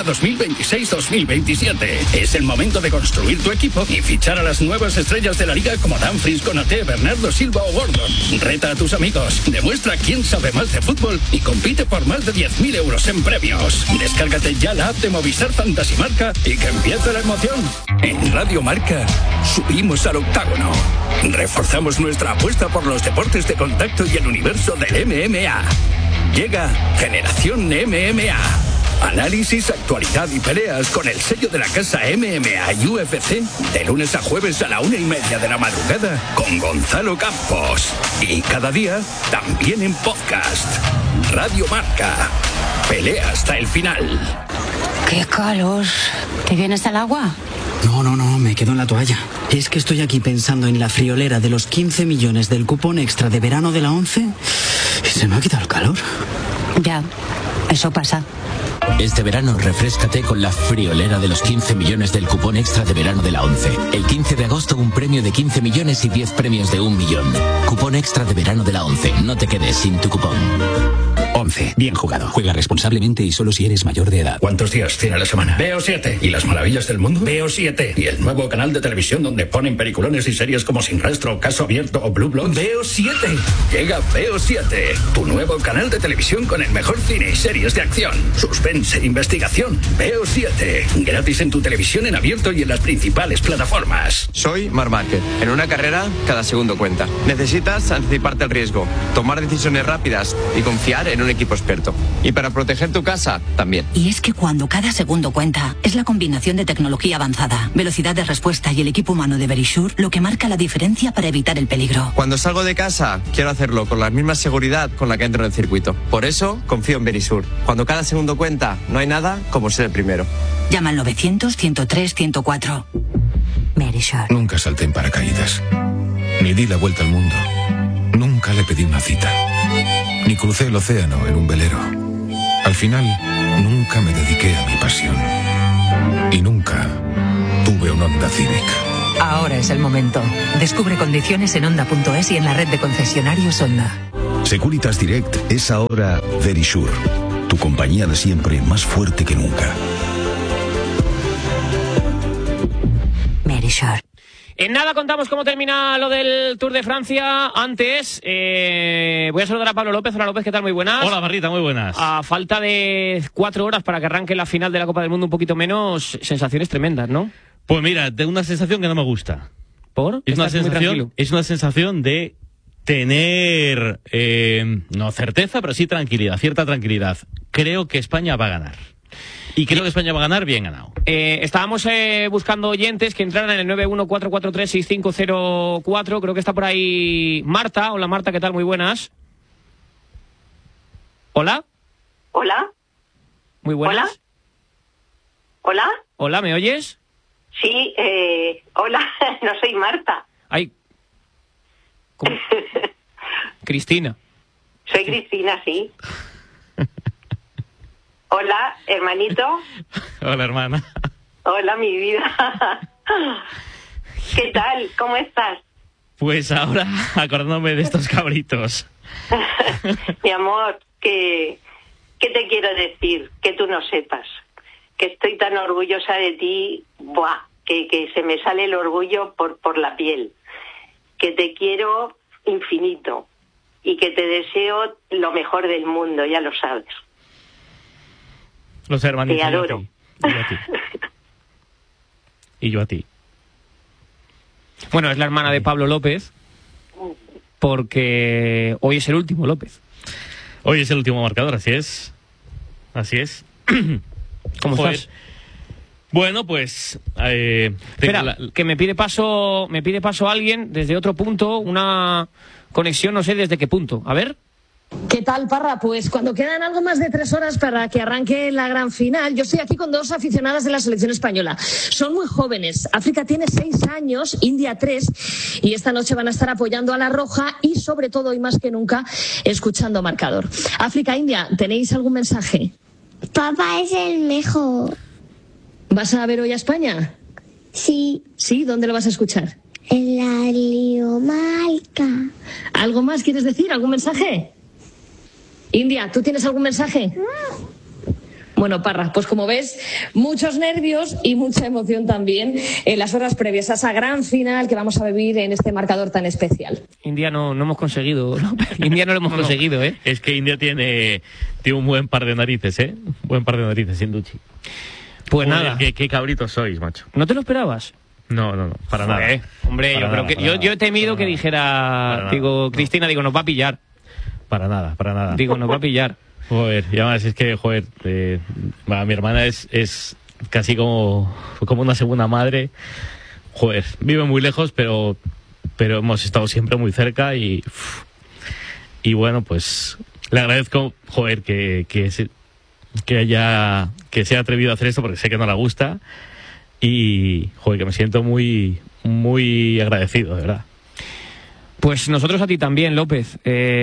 2026-2027. Es el momento de construir tu equipo y fichar a las nuevas estrellas de la liga como Dumfries, Konaté, Bernardo Silva o Gordon. Reta a tus amigos, demuestra quién sabe más de fútbol y compite por más de 10.000 euros en premios. Descárgate ya la app de Movistar Fantasy Marca y que empiece la emoción. En Radio Marca subimos al octágono. Reforzamos nuestra apuesta por los deportes de contacto y el universo del MMA. Llega Generación MMA. Análisis, actualidad y peleas con el sello de la casa MMA y UFC de lunes a jueves a la 1:30 de la madrugada con Gonzalo Campos. Y cada día también en podcast. Radio Marca. Pelea hasta el final. ¡Qué calor! ¿Te vienes al agua? No, me quedo en la toalla. Es que estoy aquí pensando en la friolera de los 15 millones del cupón extra de verano de la 11 y se me ha quitado el calor. Ya, eso pasa. Este verano refréscate con la friolera de los 15 millones del cupón extra de verano de la 11. El 15 de agosto un premio de 15 millones y 10 premios de 1 millón. Cupón extra de verano de la 11. No te quedes sin tu cupón. 11. Bien jugado. Juega responsablemente y solo si eres mayor de edad. ¿Cuántos días tiene la semana? Veo 7. ¿Y las maravillas del mundo? Veo 7. ¿Y el nuevo canal de televisión donde ponen peliculones y series como Sin Rastro, Caso Abierto o Blue Bloods? Veo 7. Llega Veo 7. Tu nuevo canal de televisión con el mejor cine y series de acción, suspense, investigación. Veo 7. Gratis en tu televisión en abierto y en las principales plataformas. Soy Marc Márquez. En una carrera, cada segundo cuenta. Necesitas anticiparte al riesgo, tomar decisiones rápidas y confiar en un equipo experto. Y para proteger tu casa, también. Y es que cuando cada segundo cuenta, es la combinación de tecnología avanzada, velocidad de respuesta y el equipo humano de Verisure lo que marca la diferencia para evitar el peligro. Cuando salgo de casa, quiero hacerlo con la misma seguridad con la que entro en el circuito. Por eso, confío en Verisure. Cuando cada segundo cuenta, no hay nada como ser el primero. Llama al 900-103-104. Verisure. Nunca salté en paracaídas. Ni di la vuelta al mundo. Nunca le pedí una cita. Ni crucé el océano en un velero. Al final, nunca me dediqué a mi pasión. Y nunca tuve un Honda Civic. Ahora es el momento. Descubre condiciones en Honda.es y en la red de concesionarios Honda. Securitas Direct es ahora Verisure. Tu compañía de siempre más fuerte que nunca. Verisure. En nada contamos cómo termina lo del Tour de Francia. Antes, voy a saludar a Pablo López. Hola López, ¿qué tal? Muy buenas. Hola Barrita, muy buenas. A falta de 4 horas para que arranque la final de la Copa del Mundo un poquito menos, sensaciones tremendas, ¿no? Pues mira, tengo una sensación que no me gusta. ¿Por? Es una sensación de tener, no certeza, pero sí tranquilidad, cierta tranquilidad. Creo que España va a ganar. Y creo que España va a ganar bien ganado. Estábamos buscando oyentes que entraran en el 914436504. Creo que está por ahí Marta. Hola Marta, ¿qué tal? Muy buenas. ¿Hola? ¿Hola? Muy buenas. ¿Hola? Hola, ¿me oyes? Sí, hola, no soy Marta. Ay. ¿Cómo? Cristina. Soy Cristina, sí. Hola, hermanito. Hola, hermana. Hola, mi vida. ¿Qué tal? ¿Cómo estás? Pues ahora, acordándome de estos cabritos. Mi amor, ¿qué te quiero decir? Que tú no sepas. Que estoy tan orgullosa de ti, ¡buah! Que se me sale el orgullo por la piel. Que te quiero infinito. Y que te deseo lo mejor del mundo, ya lo sabes. Los hermanitos. Te adoro. Y yo a ti. Bueno, es la hermana de Pablo López, porque hoy es el último, López. Hoy es el último marcador, así es. Así es. ¿Cómo estás? Bueno, pues... espera, que me pide paso alguien desde otro punto, una conexión, no sé desde qué punto. A ver... ¿Qué tal, Parra? Pues cuando quedan algo más de 3 horas para que arranque la gran final, yo estoy aquí con 2 aficionadas de la selección española. Son muy jóvenes. África tiene 6 años, India 3, y esta noche van a estar apoyando a la Roja y, sobre todo, y más que nunca, escuchando Marcador. África, India, ¿tenéis algún mensaje? Papá es el mejor. ¿Vas a ver hoy a España? Sí. ¿Sí? ¿Dónde lo vas a escuchar? En la Liomarca. ¿Algo más quieres decir? ¿Algún mensaje? India, ¿tú tienes algún mensaje? Bueno, Parra, pues como ves, muchos nervios y mucha emoción también en las horas previas a esa gran final que vamos a vivir en este marcador tan especial. India no hemos conseguido, ¿no? India no lo hemos conseguido, ¿eh? Es que India tiene un buen par de narices, ¿eh? Un buen par de narices, Induchi. Pues nada. Qué cabritos sois, macho. ¿No te lo esperabas? No, para nada. Hombre, para yo nada, creo que yo he temido que dijera, digo, Cristina, digo, nos va a pillar. Para nada. Digo, nos va a pillar. Joder, y además es que, mi hermana es casi como una segunda madre. Joder, vive muy lejos, pero hemos estado siempre muy cerca y bueno, pues le agradezco, que se haya atrevido a hacer esto porque sé que no le gusta y, que me siento muy, muy agradecido, de verdad. Pues nosotros a ti también, López.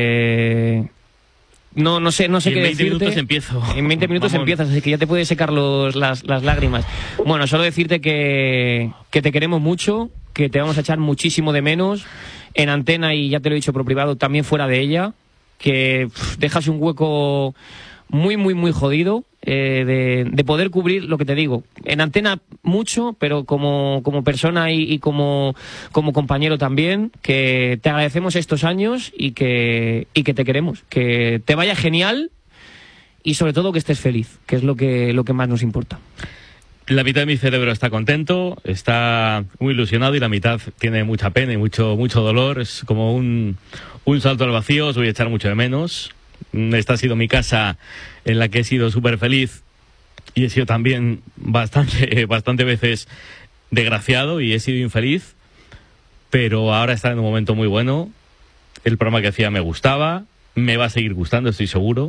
No sé qué decirte. En 20 minutos empiezo. En 20 minutos empiezas, así que ya te puedes secar las lágrimas. Bueno, solo decirte que te queremos mucho, que te vamos a echar muchísimo de menos en antena y ya te lo he dicho por privado, también fuera de ella, que dejas un hueco muy, muy, muy jodido de poder cubrir lo que te digo. En antena mucho, pero como persona y como compañero también, que te agradecemos estos años y que te queremos. Que te vaya genial y sobre todo que estés feliz, que es lo que más nos importa. La mitad de mi cerebro está contento, está muy ilusionado y la mitad tiene mucha pena y mucho dolor. Es como un salto al vacío, os voy a echar mucho de menos. Esta ha sido mi casa en la que he sido súper feliz y he sido también bastante veces desgraciado y he sido infeliz, pero ahora está en un momento muy bueno. El programa que hacía me gustaba, me va a seguir gustando, estoy seguro.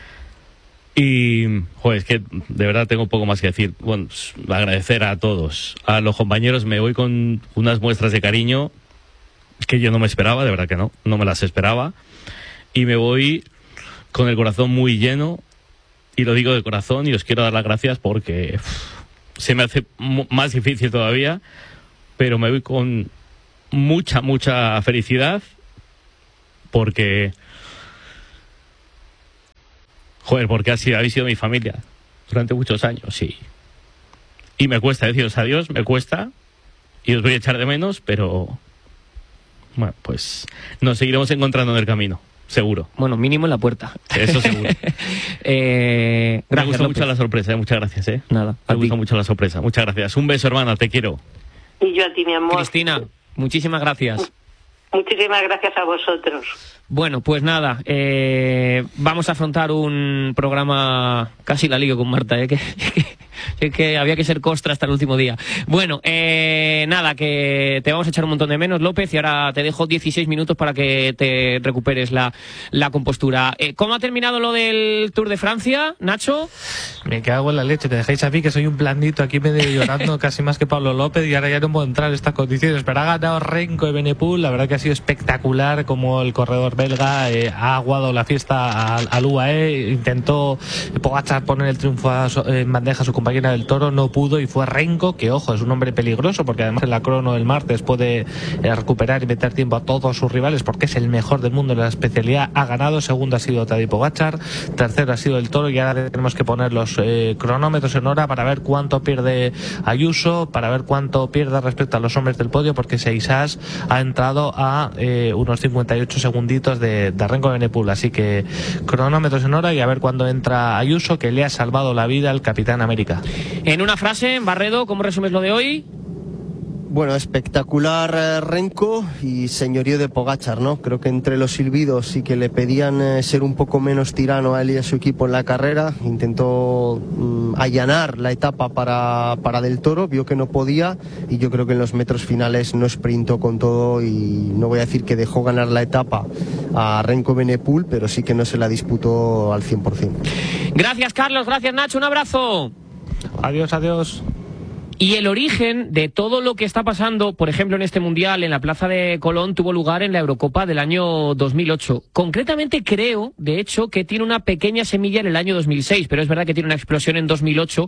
Y, joder, es que de verdad tengo poco más que decir. Bueno, agradecer a todos, a los compañeros. Me voy con unas muestras de cariño que yo no me esperaba, de verdad que no me las esperaba. Y me voy con el corazón muy lleno, y lo digo de corazón, y os quiero dar las gracias porque se me hace más difícil todavía, pero me voy con mucha felicidad porque... Joder, porque habéis sido mi familia durante muchos años, sí. Y me cuesta deciros adiós, me cuesta, y os voy a echar de menos, pero... Bueno, pues nos seguiremos encontrando en el camino, seguro. Bueno, mínimo en la puerta. Eso seguro. Me gusta mucho la sorpresa, muchas gracias, Nada. Me gusta mucho la sorpresa, muchas gracias. Un beso, hermana, te quiero. Y yo a ti, mi amor. Cristina, muchísimas gracias. Muchísimas gracias a vosotros. Bueno, pues nada, vamos a afrontar un programa, casi la lío con Marta, que había que ser costra hasta el último día. Bueno, nada, que te vamos a echar un montón de menos, López, y ahora te dejo 16 minutos para que te recuperes la compostura. ¿Cómo ha terminado lo del Tour de Francia, Nacho? Me cago en la leche, te dejáis a mí que soy un blandito aquí medio llorando casi más que Pablo López, y ahora ya no puedo entrar en estas condiciones, pero ha ganado Renko Evenepoel. La verdad que ha sido espectacular como el corredor belga ha aguado la fiesta al UAE. Intentó Pogačar poner el triunfo en bandeja a su compañera del Toro, no pudo, y fue Renko, que ojo, es un hombre peligroso porque además en la crono del martes puede recuperar y meter tiempo a todos sus rivales porque es el mejor del mundo en la especialidad. Ha ganado. Segundo ha sido Tadej Pogačar, tercero ha sido el Toro, y ahora tenemos que poner los cronómetros en hora para ver cuánto pierde Ayuso, para ver cuánto pierde respecto a los hombres del podio, porque Seixas ha entrado a unos 58 segunditos de Renko Evenepoel, así que cronómetros en hora y a ver cuándo entra Ayuso, que le ha salvado la vida al Capitán América. En una frase, Barredo, ¿cómo resumes lo de hoy? Bueno, espectacular Renko y señorío de Pogačar, ¿no? Creo que entre los silbidos y que le pedían ser un poco menos tirano a él y a su equipo en la carrera, intentó allanar la etapa para Del Toro, vio que no podía, y yo creo que en los metros finales no sprintó con todo, y no voy a decir que dejó ganar la etapa a Renko Evenepoel, pero sí que no se la disputó al 100%. Gracias, Carlos, gracias, Nacho, un abrazo. Adiós, adiós. Y el origen de todo lo que está pasando, por ejemplo, en este Mundial, en la Plaza de Colón, tuvo lugar en la Eurocopa del año 2008. Concretamente creo, de hecho, que tiene una pequeña semilla en el año 2006, pero es verdad que tiene una explosión en 2008,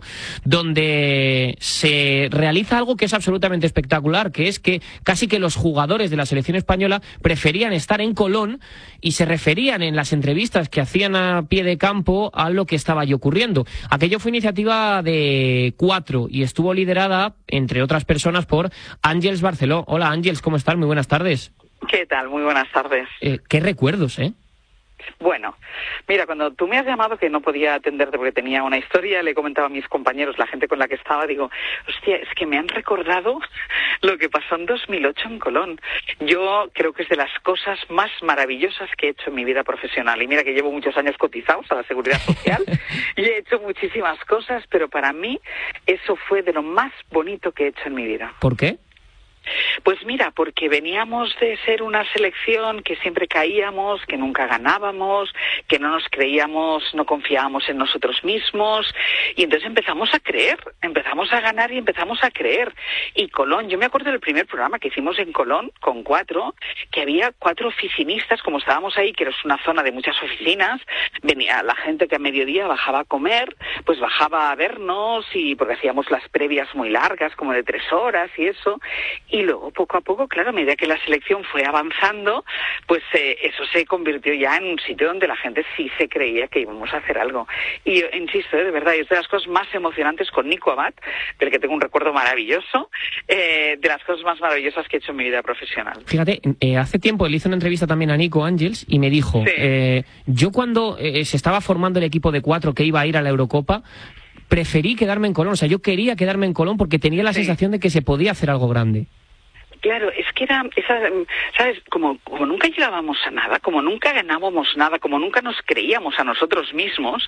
donde se realiza algo que es absolutamente espectacular, que es que casi que los jugadores de la selección española preferían estar en Colón y se referían en las entrevistas que hacían a pie de campo a lo que estaba allí ocurriendo. Aquello fue iniciativa de 4 y estuvo liderada, entre otras personas, por Àngels Barceló. Hola, Àngels, ¿cómo estás? Muy buenas tardes. ¿Qué tal? Muy buenas tardes. ¿Qué recuerdos, Bueno, mira, cuando tú me has llamado que no podía atenderte porque tenía una historia, le he comentado a mis compañeros, la gente con la que estaba, digo, hostia, es que me han recordado lo que pasó en 2008 en Colón. Yo creo que es de las cosas más maravillosas que he hecho en mi vida profesional. Y mira que llevo muchos años cotizados a la Seguridad Social y he hecho muchísimas cosas, pero para mí eso fue de lo más bonito que he hecho en mi vida. ¿Por qué? Pues mira, porque veníamos de ser una selección que siempre caíamos, que nunca ganábamos, que no nos creíamos, no confiábamos en nosotros mismos, y entonces empezamos a creer, empezamos a ganar y empezamos a creer. Y Colón, yo me acuerdo del primer programa que hicimos en Colón con 4, que había 4 oficinistas, como estábamos ahí, que es una zona de muchas oficinas, venía la gente que a mediodía bajaba a comer, pues bajaba a vernos, y porque hacíamos las previas muy largas, como de 3 horas y eso. Y luego, poco a poco, claro, a medida que la selección fue avanzando, pues eso se convirtió ya en un sitio donde la gente sí se creía que íbamos a hacer algo. Y yo insisto, de verdad, es de las cosas más emocionantes con Nico Abad, del que tengo un recuerdo maravilloso, de las cosas más maravillosas que he hecho en mi vida profesional. Fíjate, hace tiempo le hice una entrevista también a Nico Àngels y me dijo, yo cuando se estaba formando el equipo de 4 que iba a ir a la Eurocopa, preferí quedarme en Colón. O sea, yo quería quedarme en Colón porque tenía la sensación de que se podía hacer algo grande. Claro, es que era esa, ¿sabes? Como nunca llegábamos a nada, como nunca ganábamos nada, como nunca nos creíamos a nosotros mismos,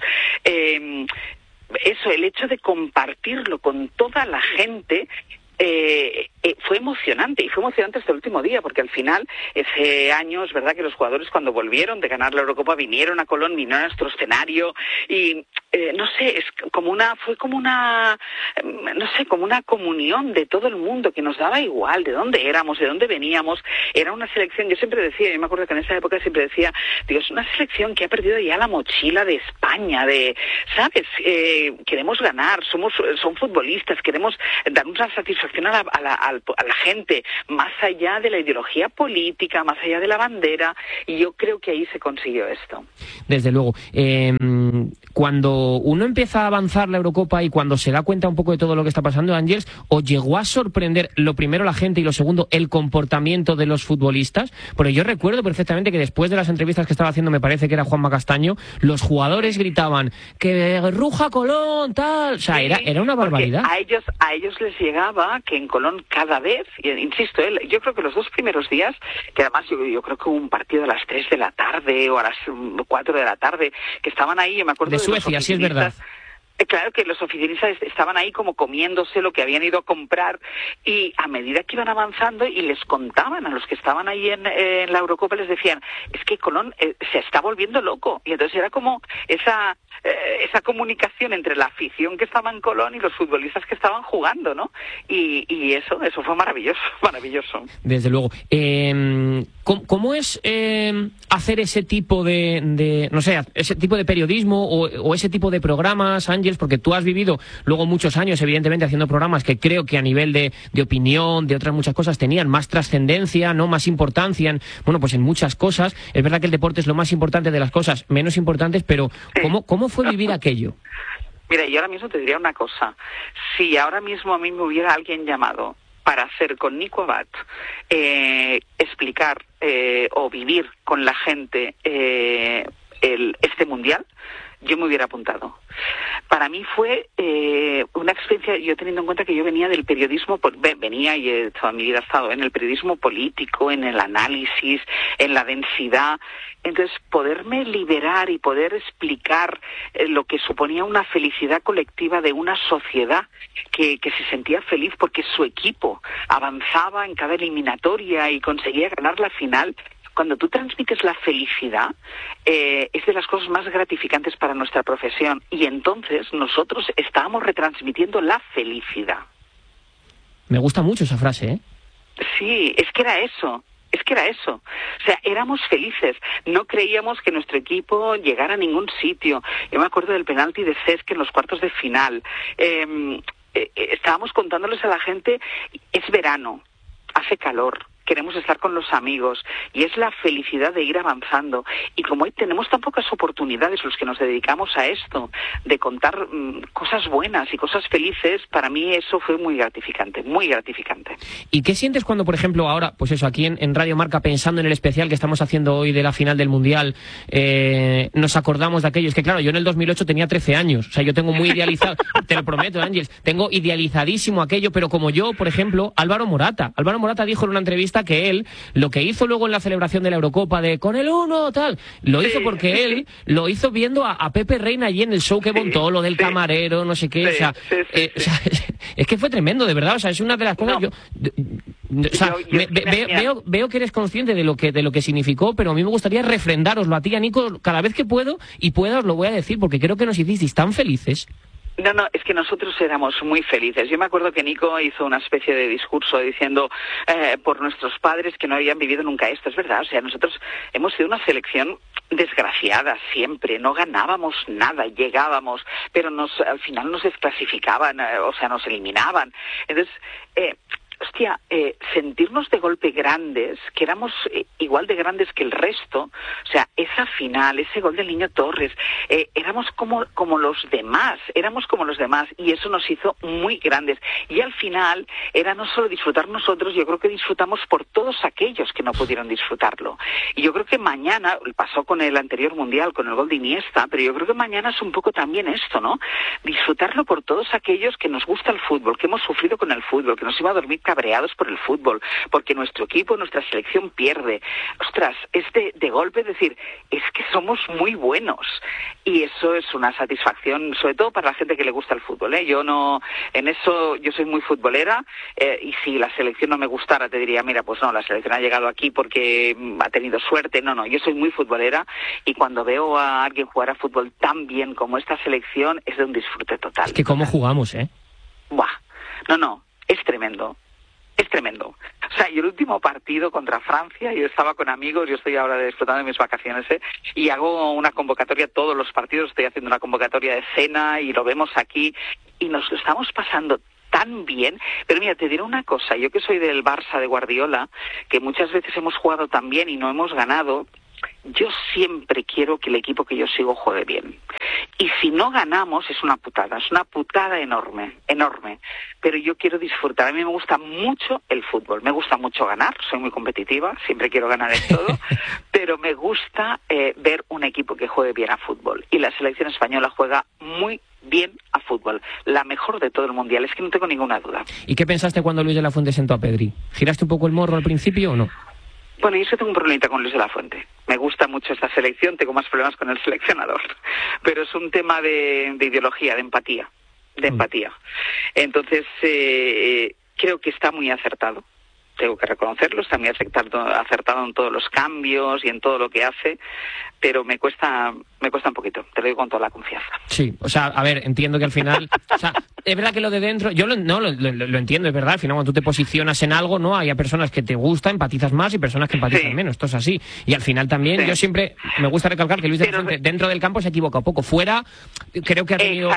eso, el hecho de compartirlo con toda la gente, fue emocionante, y fue emocionante hasta el último día, porque al final, ese año, es verdad que los jugadores cuando volvieron de ganar la Eurocopa vinieron a Colón, vinieron a nuestro escenario, y no sé, fue como una comunión de todo el mundo, que nos daba igual de dónde éramos, de dónde veníamos. Era una selección, yo siempre decía, yo me acuerdo que en esa época siempre decía, digo, es una selección que ha perdido ya la mochila de España, ¿sabes? Queremos ganar, son futbolistas, queremos dar una satisfacción a la gente, más allá de la ideología política, más allá de la bandera, y yo creo que ahí se consiguió esto. Desde luego. Cuando uno empieza a avanzar la Eurocopa y cuando se da cuenta un poco de todo lo que está pasando, Ángeles, ¿os llegó a sorprender, lo primero, la gente, y lo segundo, el comportamiento de los futbolistas? Porque yo recuerdo perfectamente que después de las entrevistas que estaba haciendo, me parece que era Juanma Castaño, los jugadores gritaban que ruja Colón, tal, o sea, era una barbaridad. A ellos les llegaba que en Colón cada vez, insisto, yo creo que los 2 primeros días, que además yo creo que hubo un partido a las 3 de la tarde o a las 4 de la tarde, que estaban ahí, yo me acuerdo de Suecia, sí es verdad. Claro que los oficinistas estaban ahí como comiéndose lo que habían ido a comprar, y a medida que iban avanzando y les contaban a los que estaban ahí en la Eurocopa, les decían, es que Colón se está volviendo loco. Y entonces era como esa comunicación entre la afición que estaba en Colón y los futbolistas que estaban jugando, ¿no? Y eso fue maravilloso, maravilloso. Desde luego. ¿Cómo es hacer ese tipo de no sé, ese tipo de periodismo o ese tipo de programas, Ángeles? Porque tú has vivido luego muchos años, evidentemente, haciendo programas que creo que a nivel de opinión, de otras muchas cosas, tenían más trascendencia, no más importancia, en muchas cosas. Es verdad que el deporte es lo más importante de las cosas menos importantes, pero ¿cómo fue vivir aquello? Mira, yo ahora mismo te diría una cosa. Si ahora mismo a mí me hubiera alguien llamado para hacer con Nico Abad, explicar o vivir con la gente este mundial, yo me hubiera apuntado. Para mí fue una experiencia, yo teniendo en cuenta que yo venía del periodismo, y toda mi vida he estado en el periodismo político, en el análisis, en la densidad. Entonces, poderme liberar y poder explicar lo que suponía una felicidad colectiva de una sociedad que se sentía feliz porque su equipo avanzaba en cada eliminatoria y conseguía ganar la final. Cuando tú transmites la felicidad, es de las cosas más gratificantes para nuestra profesión. Y entonces nosotros estábamos retransmitiendo la felicidad. Me gusta mucho esa frase, ¿eh? Sí, es que era eso. O sea, éramos felices. No creíamos que nuestro equipo llegara a ningún sitio. Yo me acuerdo del penalti de Cesc en los cuartos de final. Estábamos contándoles a la gente, es verano, hace calor, queremos estar con los amigos, y es la felicidad de ir avanzando. Y como hoy tenemos tan pocas oportunidades los que nos dedicamos a esto, de contar cosas buenas y cosas felices, para mí eso fue muy gratificante, muy gratificante. ¿Y qué sientes cuando, por ejemplo, ahora, pues eso, aquí en Radio Marca, pensando en el especial que estamos haciendo hoy de la final del Mundial, nos acordamos de aquellos que, claro, yo en el 2008 tenía 13 años, o sea, yo tengo muy idealizado, te lo prometo, Ángeles, tengo idealizadísimo aquello, pero como yo, por ejemplo, Álvaro Morata dijo en una entrevista que él, lo que hizo luego en la celebración de la Eurocopa de con el 1, tal, lo hizo porque él lo hizo viendo a Pepe Reina allí en el show que montó, lo del camarero, no sé qué, o sea, es que fue tremendo, de verdad, o sea, es una de las cosas, veo que eres consciente de lo que significó, pero a mí me gustaría refrendároslo a ti y a Nico cada vez que puedo, y pueda os lo voy a decir, porque creo que nos hicisteis tan felices. No, es que nosotros éramos muy felices. Yo me acuerdo que Nico hizo una especie de discurso diciendo por nuestros padres que no habían vivido nunca esto. Es verdad, o sea, nosotros hemos sido una selección desgraciada siempre, no ganábamos nada, llegábamos, pero al final nos desclasificaban, o sea, nos eliminaban. Entonces, sentirnos de golpe grandes, que éramos igual de grandes que el resto, o sea, esa final, ese gol del Niño Torres, éramos como los demás, y eso nos hizo muy grandes. Y al final era no solo disfrutar nosotros, yo creo que disfrutamos por todos aquellos que no pudieron disfrutarlo. Y yo creo que mañana, pasó con el anterior Mundial, con el gol de Iniesta, pero yo creo que mañana es un poco también esto, ¿no? Disfrutarlo por todos aquellos que nos gusta el fútbol, que hemos sufrido con el fútbol, que nos iba a dormir cabreados por el fútbol, porque nuestro equipo, nuestra selección pierde. Ostras, es de golpe, es decir, es que somos muy buenos. Y eso es una satisfacción, sobre todo para la gente que le gusta el fútbol, ¿eh? Yo soy muy futbolera, y si la selección no me gustara te diría, mira, pues no, la selección ha llegado aquí porque ha tenido suerte. No, yo soy muy futbolera, y cuando veo a alguien jugar a fútbol tan bien como esta selección es de un disfrute total. Es que cómo jugamos, ¿eh? Buah, no, es tremendo. Es tremendo. O sea, y el último partido contra Francia, yo estaba con amigos, yo estoy ahora disfrutando de mis vacaciones, y hago una convocatoria, todos los partidos estoy haciendo una convocatoria de cena, y lo vemos aquí, y nos lo estamos pasando tan bien. Pero mira, te diré una cosa, yo que soy del Barça de Guardiola, que muchas veces hemos jugado tan bien y no hemos ganado, yo siempre quiero que el equipo que yo sigo juegue bien. Y si no ganamos es una putada enorme. Pero yo quiero disfrutar. A mí me gusta mucho el fútbol, me gusta mucho ganar, soy muy competitiva, siempre quiero ganar en todo, pero me gusta ver un equipo que juegue bien a fútbol. Y la selección española juega muy bien a fútbol, la mejor de todo el mundial, es que no tengo ninguna duda. ¿Y qué pensaste cuando Luis de la Fuente sentó a Pedri? ¿Giraste un poco el morro al principio o no? Bueno, yo sí tengo un problemita con Luis de la Fuente. Me gusta mucho esta selección, tengo más problemas con el seleccionador. Pero es un tema de ideología, de empatía. Entonces, creo que está muy acertado. Tengo que reconocerlo, está muy acertado en todos los cambios y en todo lo que hace, pero me cuesta un poquito, te lo digo con toda la confianza. Sí, o sea, a ver, entiendo que al final, o sea, es verdad que lo de dentro, yo lo entiendo, es verdad, al final cuando tú te posicionas en algo, ¿no? Hay personas que te gusta, empatizas más y personas que empatizan menos, esto es así. Y al final también, yo siempre me gusta recalcar que Luis de la Fuente dentro del campo se ha equivocado poco, fuera creo que ha tenido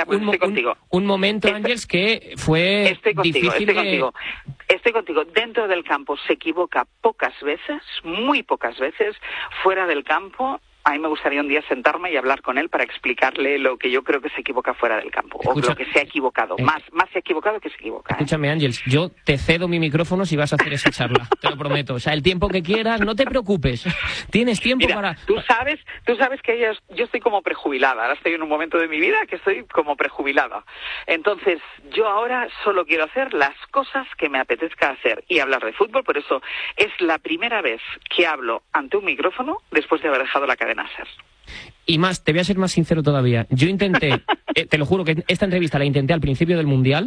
un momento, Ángels, que fue difícil Estoy contigo, dentro del campo se equivoca pocas veces, muy pocas veces, fuera del campo. A mí me gustaría un día sentarme y hablar con él para explicarle lo que yo creo que se equivoca fuera del campo, o lo que se ha equivocado. Más se ha equivocado que se equivoca. Escúchame, Ángels, yo te cedo mi micrófono si vas a hacer esa charla, te lo prometo. O sea, el tiempo que quieras, no te preocupes. Tienes tiempo para... Tú sabes que yo estoy como prejubilada. Ahora estoy en un momento de mi vida que estoy como prejubilada. Entonces, yo ahora solo quiero hacer las cosas que me apetezca hacer y hablar de fútbol. Por eso es la primera vez que hablo ante un micrófono después de haber dejado la cadena SER. Y más, te voy a ser más sincero todavía. Yo intenté, te lo juro que esta entrevista la intenté al principio del Mundial,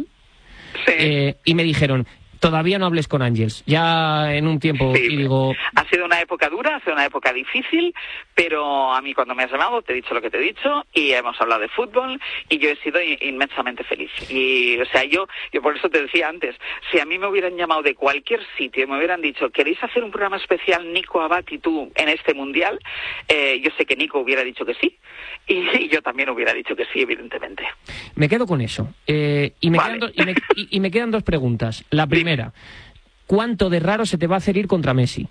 y me dijeron, todavía no hables con Ángels, ya en un tiempo, y digo... Ha sido una época dura, ha sido una época difícil, pero a mí cuando me has llamado te he dicho lo que te he dicho, y hemos hablado de fútbol, y yo he sido inmensamente feliz. Y, o sea, yo por eso te decía antes, si a mí me hubieran llamado de cualquier sitio y me hubieran dicho, ¿queréis hacer un programa especial Nico Abad y tú en este Mundial? Yo sé que Nico hubiera dicho que sí, y yo también hubiera dicho que sí, evidentemente. Me quedo con eso. Y me quedan dos preguntas. La primera, ¿cuánto de raro se te va a hacer ir contra Messi?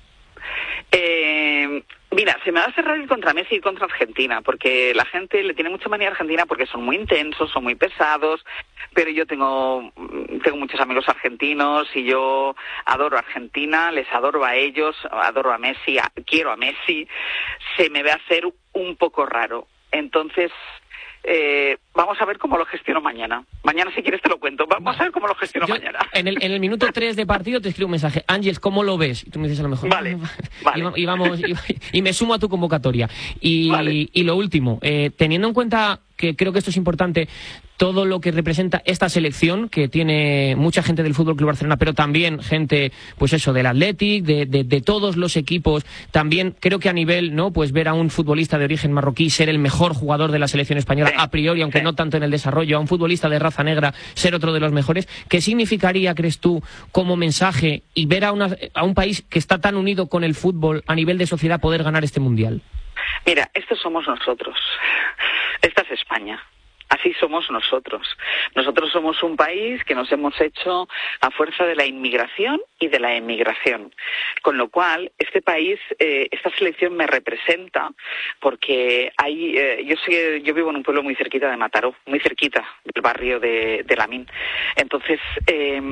Mira, se me va a hacer raro ir contra Messi y contra Argentina, porque la gente le tiene mucha manía a Argentina porque son muy intensos, son muy pesados, pero yo tengo muchos amigos argentinos y yo adoro a Argentina, les adoro a ellos, adoro a Messi, quiero a Messi. Se me va a hacer un poco raro. Entonces... vamos a ver cómo lo gestiono mañana. Mañana, si quieres, te lo cuento. Vamos a ver cómo lo gestiono mañana. En el minuto 3 de partido te escribo un mensaje. Ángels, ¿cómo lo ves? Y tú me dices a lo mejor. Vale. Y me sumo a tu convocatoria. Y lo último, teniendo en cuenta que creo que esto es importante, todo lo que representa esta selección, que tiene mucha gente del Fútbol Club Barcelona, pero también gente, pues eso, del Athletic, de todos los equipos. También creo que a nivel, ¿no? Pues ver a un futbolista de origen marroquí ser el mejor jugador de la selección española, a priori, aunque no tanto en el desarrollo, a un futbolista de raza negra ser otro de los mejores. ¿Qué significaría, crees tú, como mensaje, y ver a un país que está tan unido con el fútbol a nivel de sociedad poder ganar este Mundial? Mira, estos somos nosotros. Esta es España. Así somos nosotros. Nosotros somos un país que nos hemos hecho a fuerza de la inmigración y de la emigración. Con lo cual, este país, esta selección me representa porque yo vivo en un pueblo muy cerquita de Mataró, muy cerquita del barrio de Lamín. Entonces,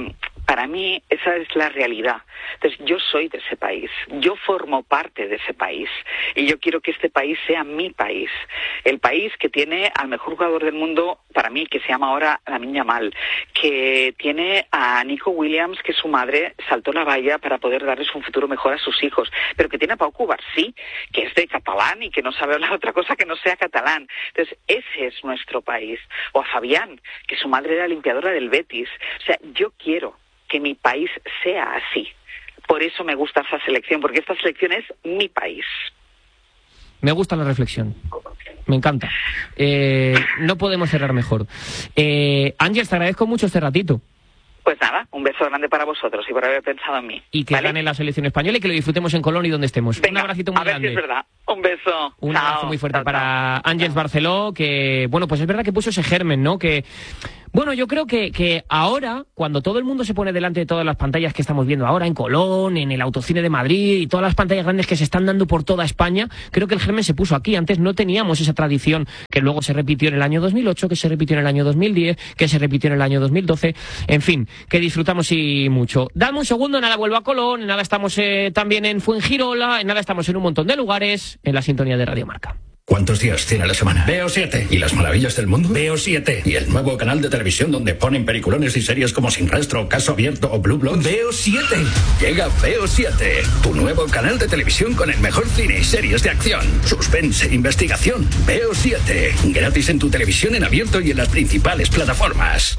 Para mí esa es la realidad. Entonces yo soy de ese país, yo formo parte de ese país y yo quiero que este país sea mi país. El país que tiene al mejor jugador del mundo, para mí, que se llama ahora Lamine Yamal, que tiene a Nico Williams, que su madre saltó la valla para poder darles un futuro mejor a sus hijos, pero que tiene a Pau Cubarsí, que es de catalán y que no sabe hablar otra cosa que no sea catalán. Entonces ese es nuestro país. O a Fabián, que su madre era limpiadora del Betis. O sea, yo quiero que mi país sea así. Por eso me gusta esta selección, porque esta selección es mi país. Me gusta la reflexión. Me encanta. No podemos cerrar mejor. Ángels, te agradezco mucho este ratito. Pues nada, un beso grande para vosotros y por haber pensado en mí. Y que gane la selección española y que lo disfrutemos en Colón y donde estemos. Venga, un abracito muy grande. A ver si es verdad. Un beso. Un abrazo muy fuerte para Ángels Barceló, que, bueno, pues es verdad que puso ese germen, ¿no? Que, bueno, yo creo que ahora, cuando todo el mundo se pone delante de todas las pantallas que estamos viendo ahora, en Colón, en el Autocine de Madrid y todas las pantallas grandes que se están dando por toda España, creo que el germen se puso aquí. Antes no teníamos esa tradición que luego se repitió en el año 2008, que se repitió en el año 2010, que se repitió en el año 2012. En fin, que disfrutamos y mucho. Dame un segundo, nada vuelvo a Colón, en nada estamos también en Fuengirola, en nada estamos en un montón de lugares, en la sintonía de Radio Marca. ¿Cuántos días tiene a la semana? Veo 7. ¿Y las maravillas del mundo? Veo 7. ¿Y el nuevo canal de televisión donde ponen peliculones y series como Sin Rastro, Caso Abierto o Blue Bloods? Veo 7. Llega Veo 7, tu nuevo canal de televisión con el mejor cine y series de acción, suspense, investigación. Veo 7. Gratis en tu televisión en abierto y en las principales plataformas.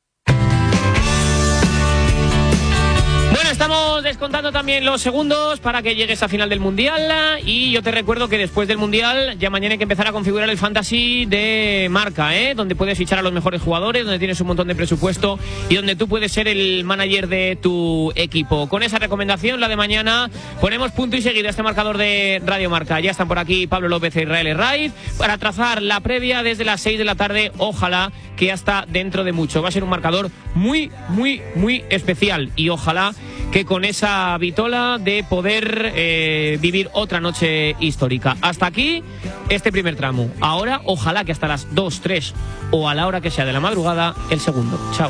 Bueno, estamos descontando también los segundos para que llegues a final del Mundial y yo te recuerdo que después del Mundial ya mañana hay que empezar a configurar el Fantasy de Marca, donde puedes fichar a los mejores jugadores, donde tienes un montón de presupuesto y donde tú puedes ser el manager de tu equipo. Con esa recomendación, la de mañana, ponemos punto y seguido a este marcador de Radio Marca. Ya están por aquí Pablo López e Israel Herraiz para trazar la previa desde las 6 de la tarde, ojalá que hasta dentro de mucho. Va a ser un marcador muy, muy, muy especial y ojalá que con esa vitola de poder vivir otra noche histórica. Hasta aquí este primer tramo. Ahora, ojalá que hasta las 2, 3 o a la hora que sea de la madrugada, el segundo. Chao.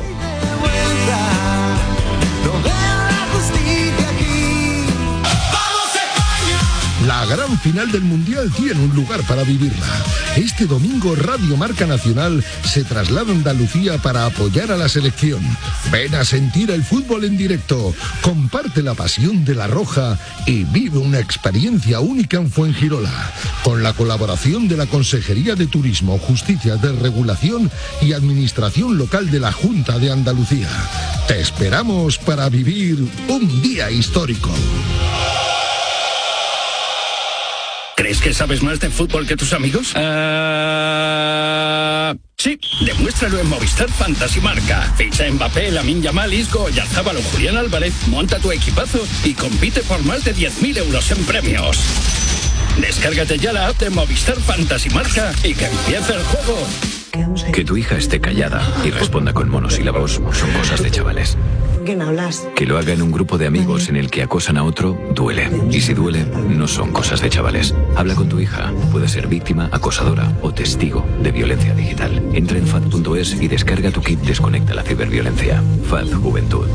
La gran final del Mundial tiene un lugar para vivirla. Este domingo Radio Marca Nacional se traslada a Andalucía para apoyar a la selección. Ven a sentir el fútbol en directo, comparte la pasión de la Roja y vive una experiencia única en Fuengirola. Con la colaboración de la Consejería de Turismo, Justicia de Regulación y Administración Local de la Junta de Andalucía. Te esperamos para vivir un día histórico. ¿Crees que sabes más de fútbol que tus amigos? Sí. Demuéstralo en Movistar Fantasy Marca. Ficha Mbappé, Lamine Yamal, Isco, Oyarzabal o Julián Álvarez, monta tu equipazo y compite por más de 10.000 euros en premios. Descárgate ya la app de Movistar Fantasy Marca y que empiece el juego. Que tu hija esté callada y responda con monosílabos son cosas de chavales. ¿Quién hablas? Que lo haga en un grupo de amigos en el que acosan a otro, duele. Y si duele, no son cosas de chavales. Habla con tu hija. Puede ser víctima, acosadora o testigo de violencia digital. Entra en FAD.es y descarga tu kit Desconecta la ciberviolencia. FAD Juventud.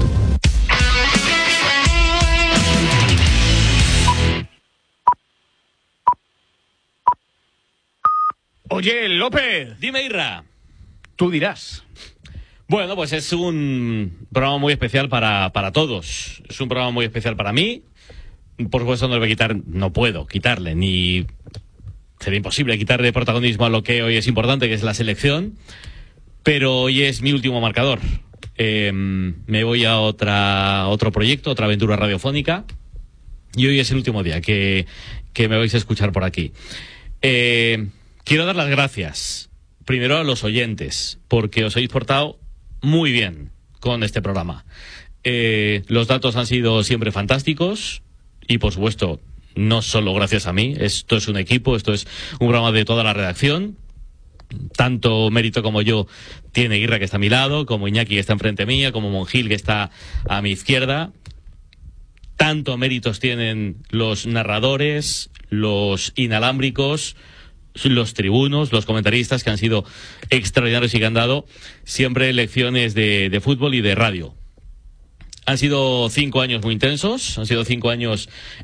Oye, López. Dime, Irra. Tú dirás. Bueno, pues es un programa muy especial para todos. Es un programa muy especial para mí. Por supuesto no puedo quitarle, ni sería imposible quitarle protagonismo a lo que hoy es importante, que es la selección. Pero hoy es mi último marcador. Me voy a otro proyecto, otra aventura radiofónica. Y hoy es el último día que me vais a escuchar por aquí. Quiero dar las gracias primero a los oyentes, porque os habéis portado muy bien con este programa. Los datos han sido siempre fantásticos y, por supuesto, no solo gracias a mí. Esto es un equipo, esto es un programa de toda la redacción. Tanto mérito como yo tiene Irra, que está a mi lado, como Iñaki, que está enfrente mía, como Monjil, que está a mi izquierda. Tanto méritos tienen los narradores, los inalámbricos, los tribunos, los comentaristas, que han sido extraordinarios y que han dado siempre lecciones de fútbol y de radio. Han sido 5 años muy intensos, han sido 5 años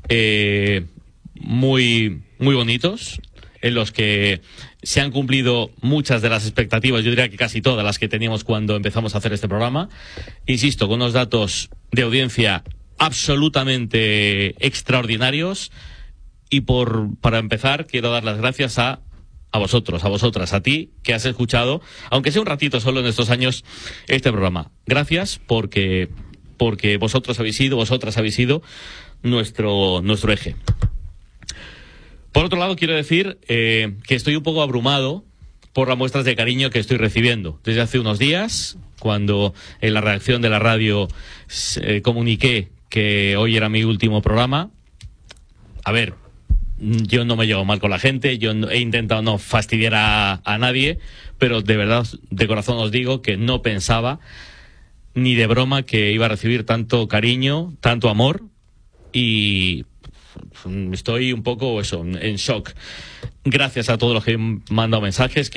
muy bonitos, en los que se han cumplido muchas de las expectativas, yo diría que casi todas las que teníamos cuando empezamos a hacer este programa. Insisto, con unos datos de audiencia absolutamente extraordinarios. Y para empezar, quiero dar las gracias a vosotros, a vosotras, a ti, que has escuchado, aunque sea un ratito solo en estos años, este programa. Gracias porque vosotras habéis sido nuestro eje. Por otro lado, quiero decir que estoy un poco abrumado por las muestras de cariño que estoy recibiendo. Desde hace unos días, cuando en la redacción de la radio comuniqué que hoy era mi último programa, a ver, yo no me llevo mal con la gente, yo he intentado no fastidiar a nadie, pero de verdad, de corazón os digo que no pensaba ni de broma que iba a recibir tanto cariño, tanto amor, y estoy un poco en shock. Gracias a todos los que han mandado mensajes.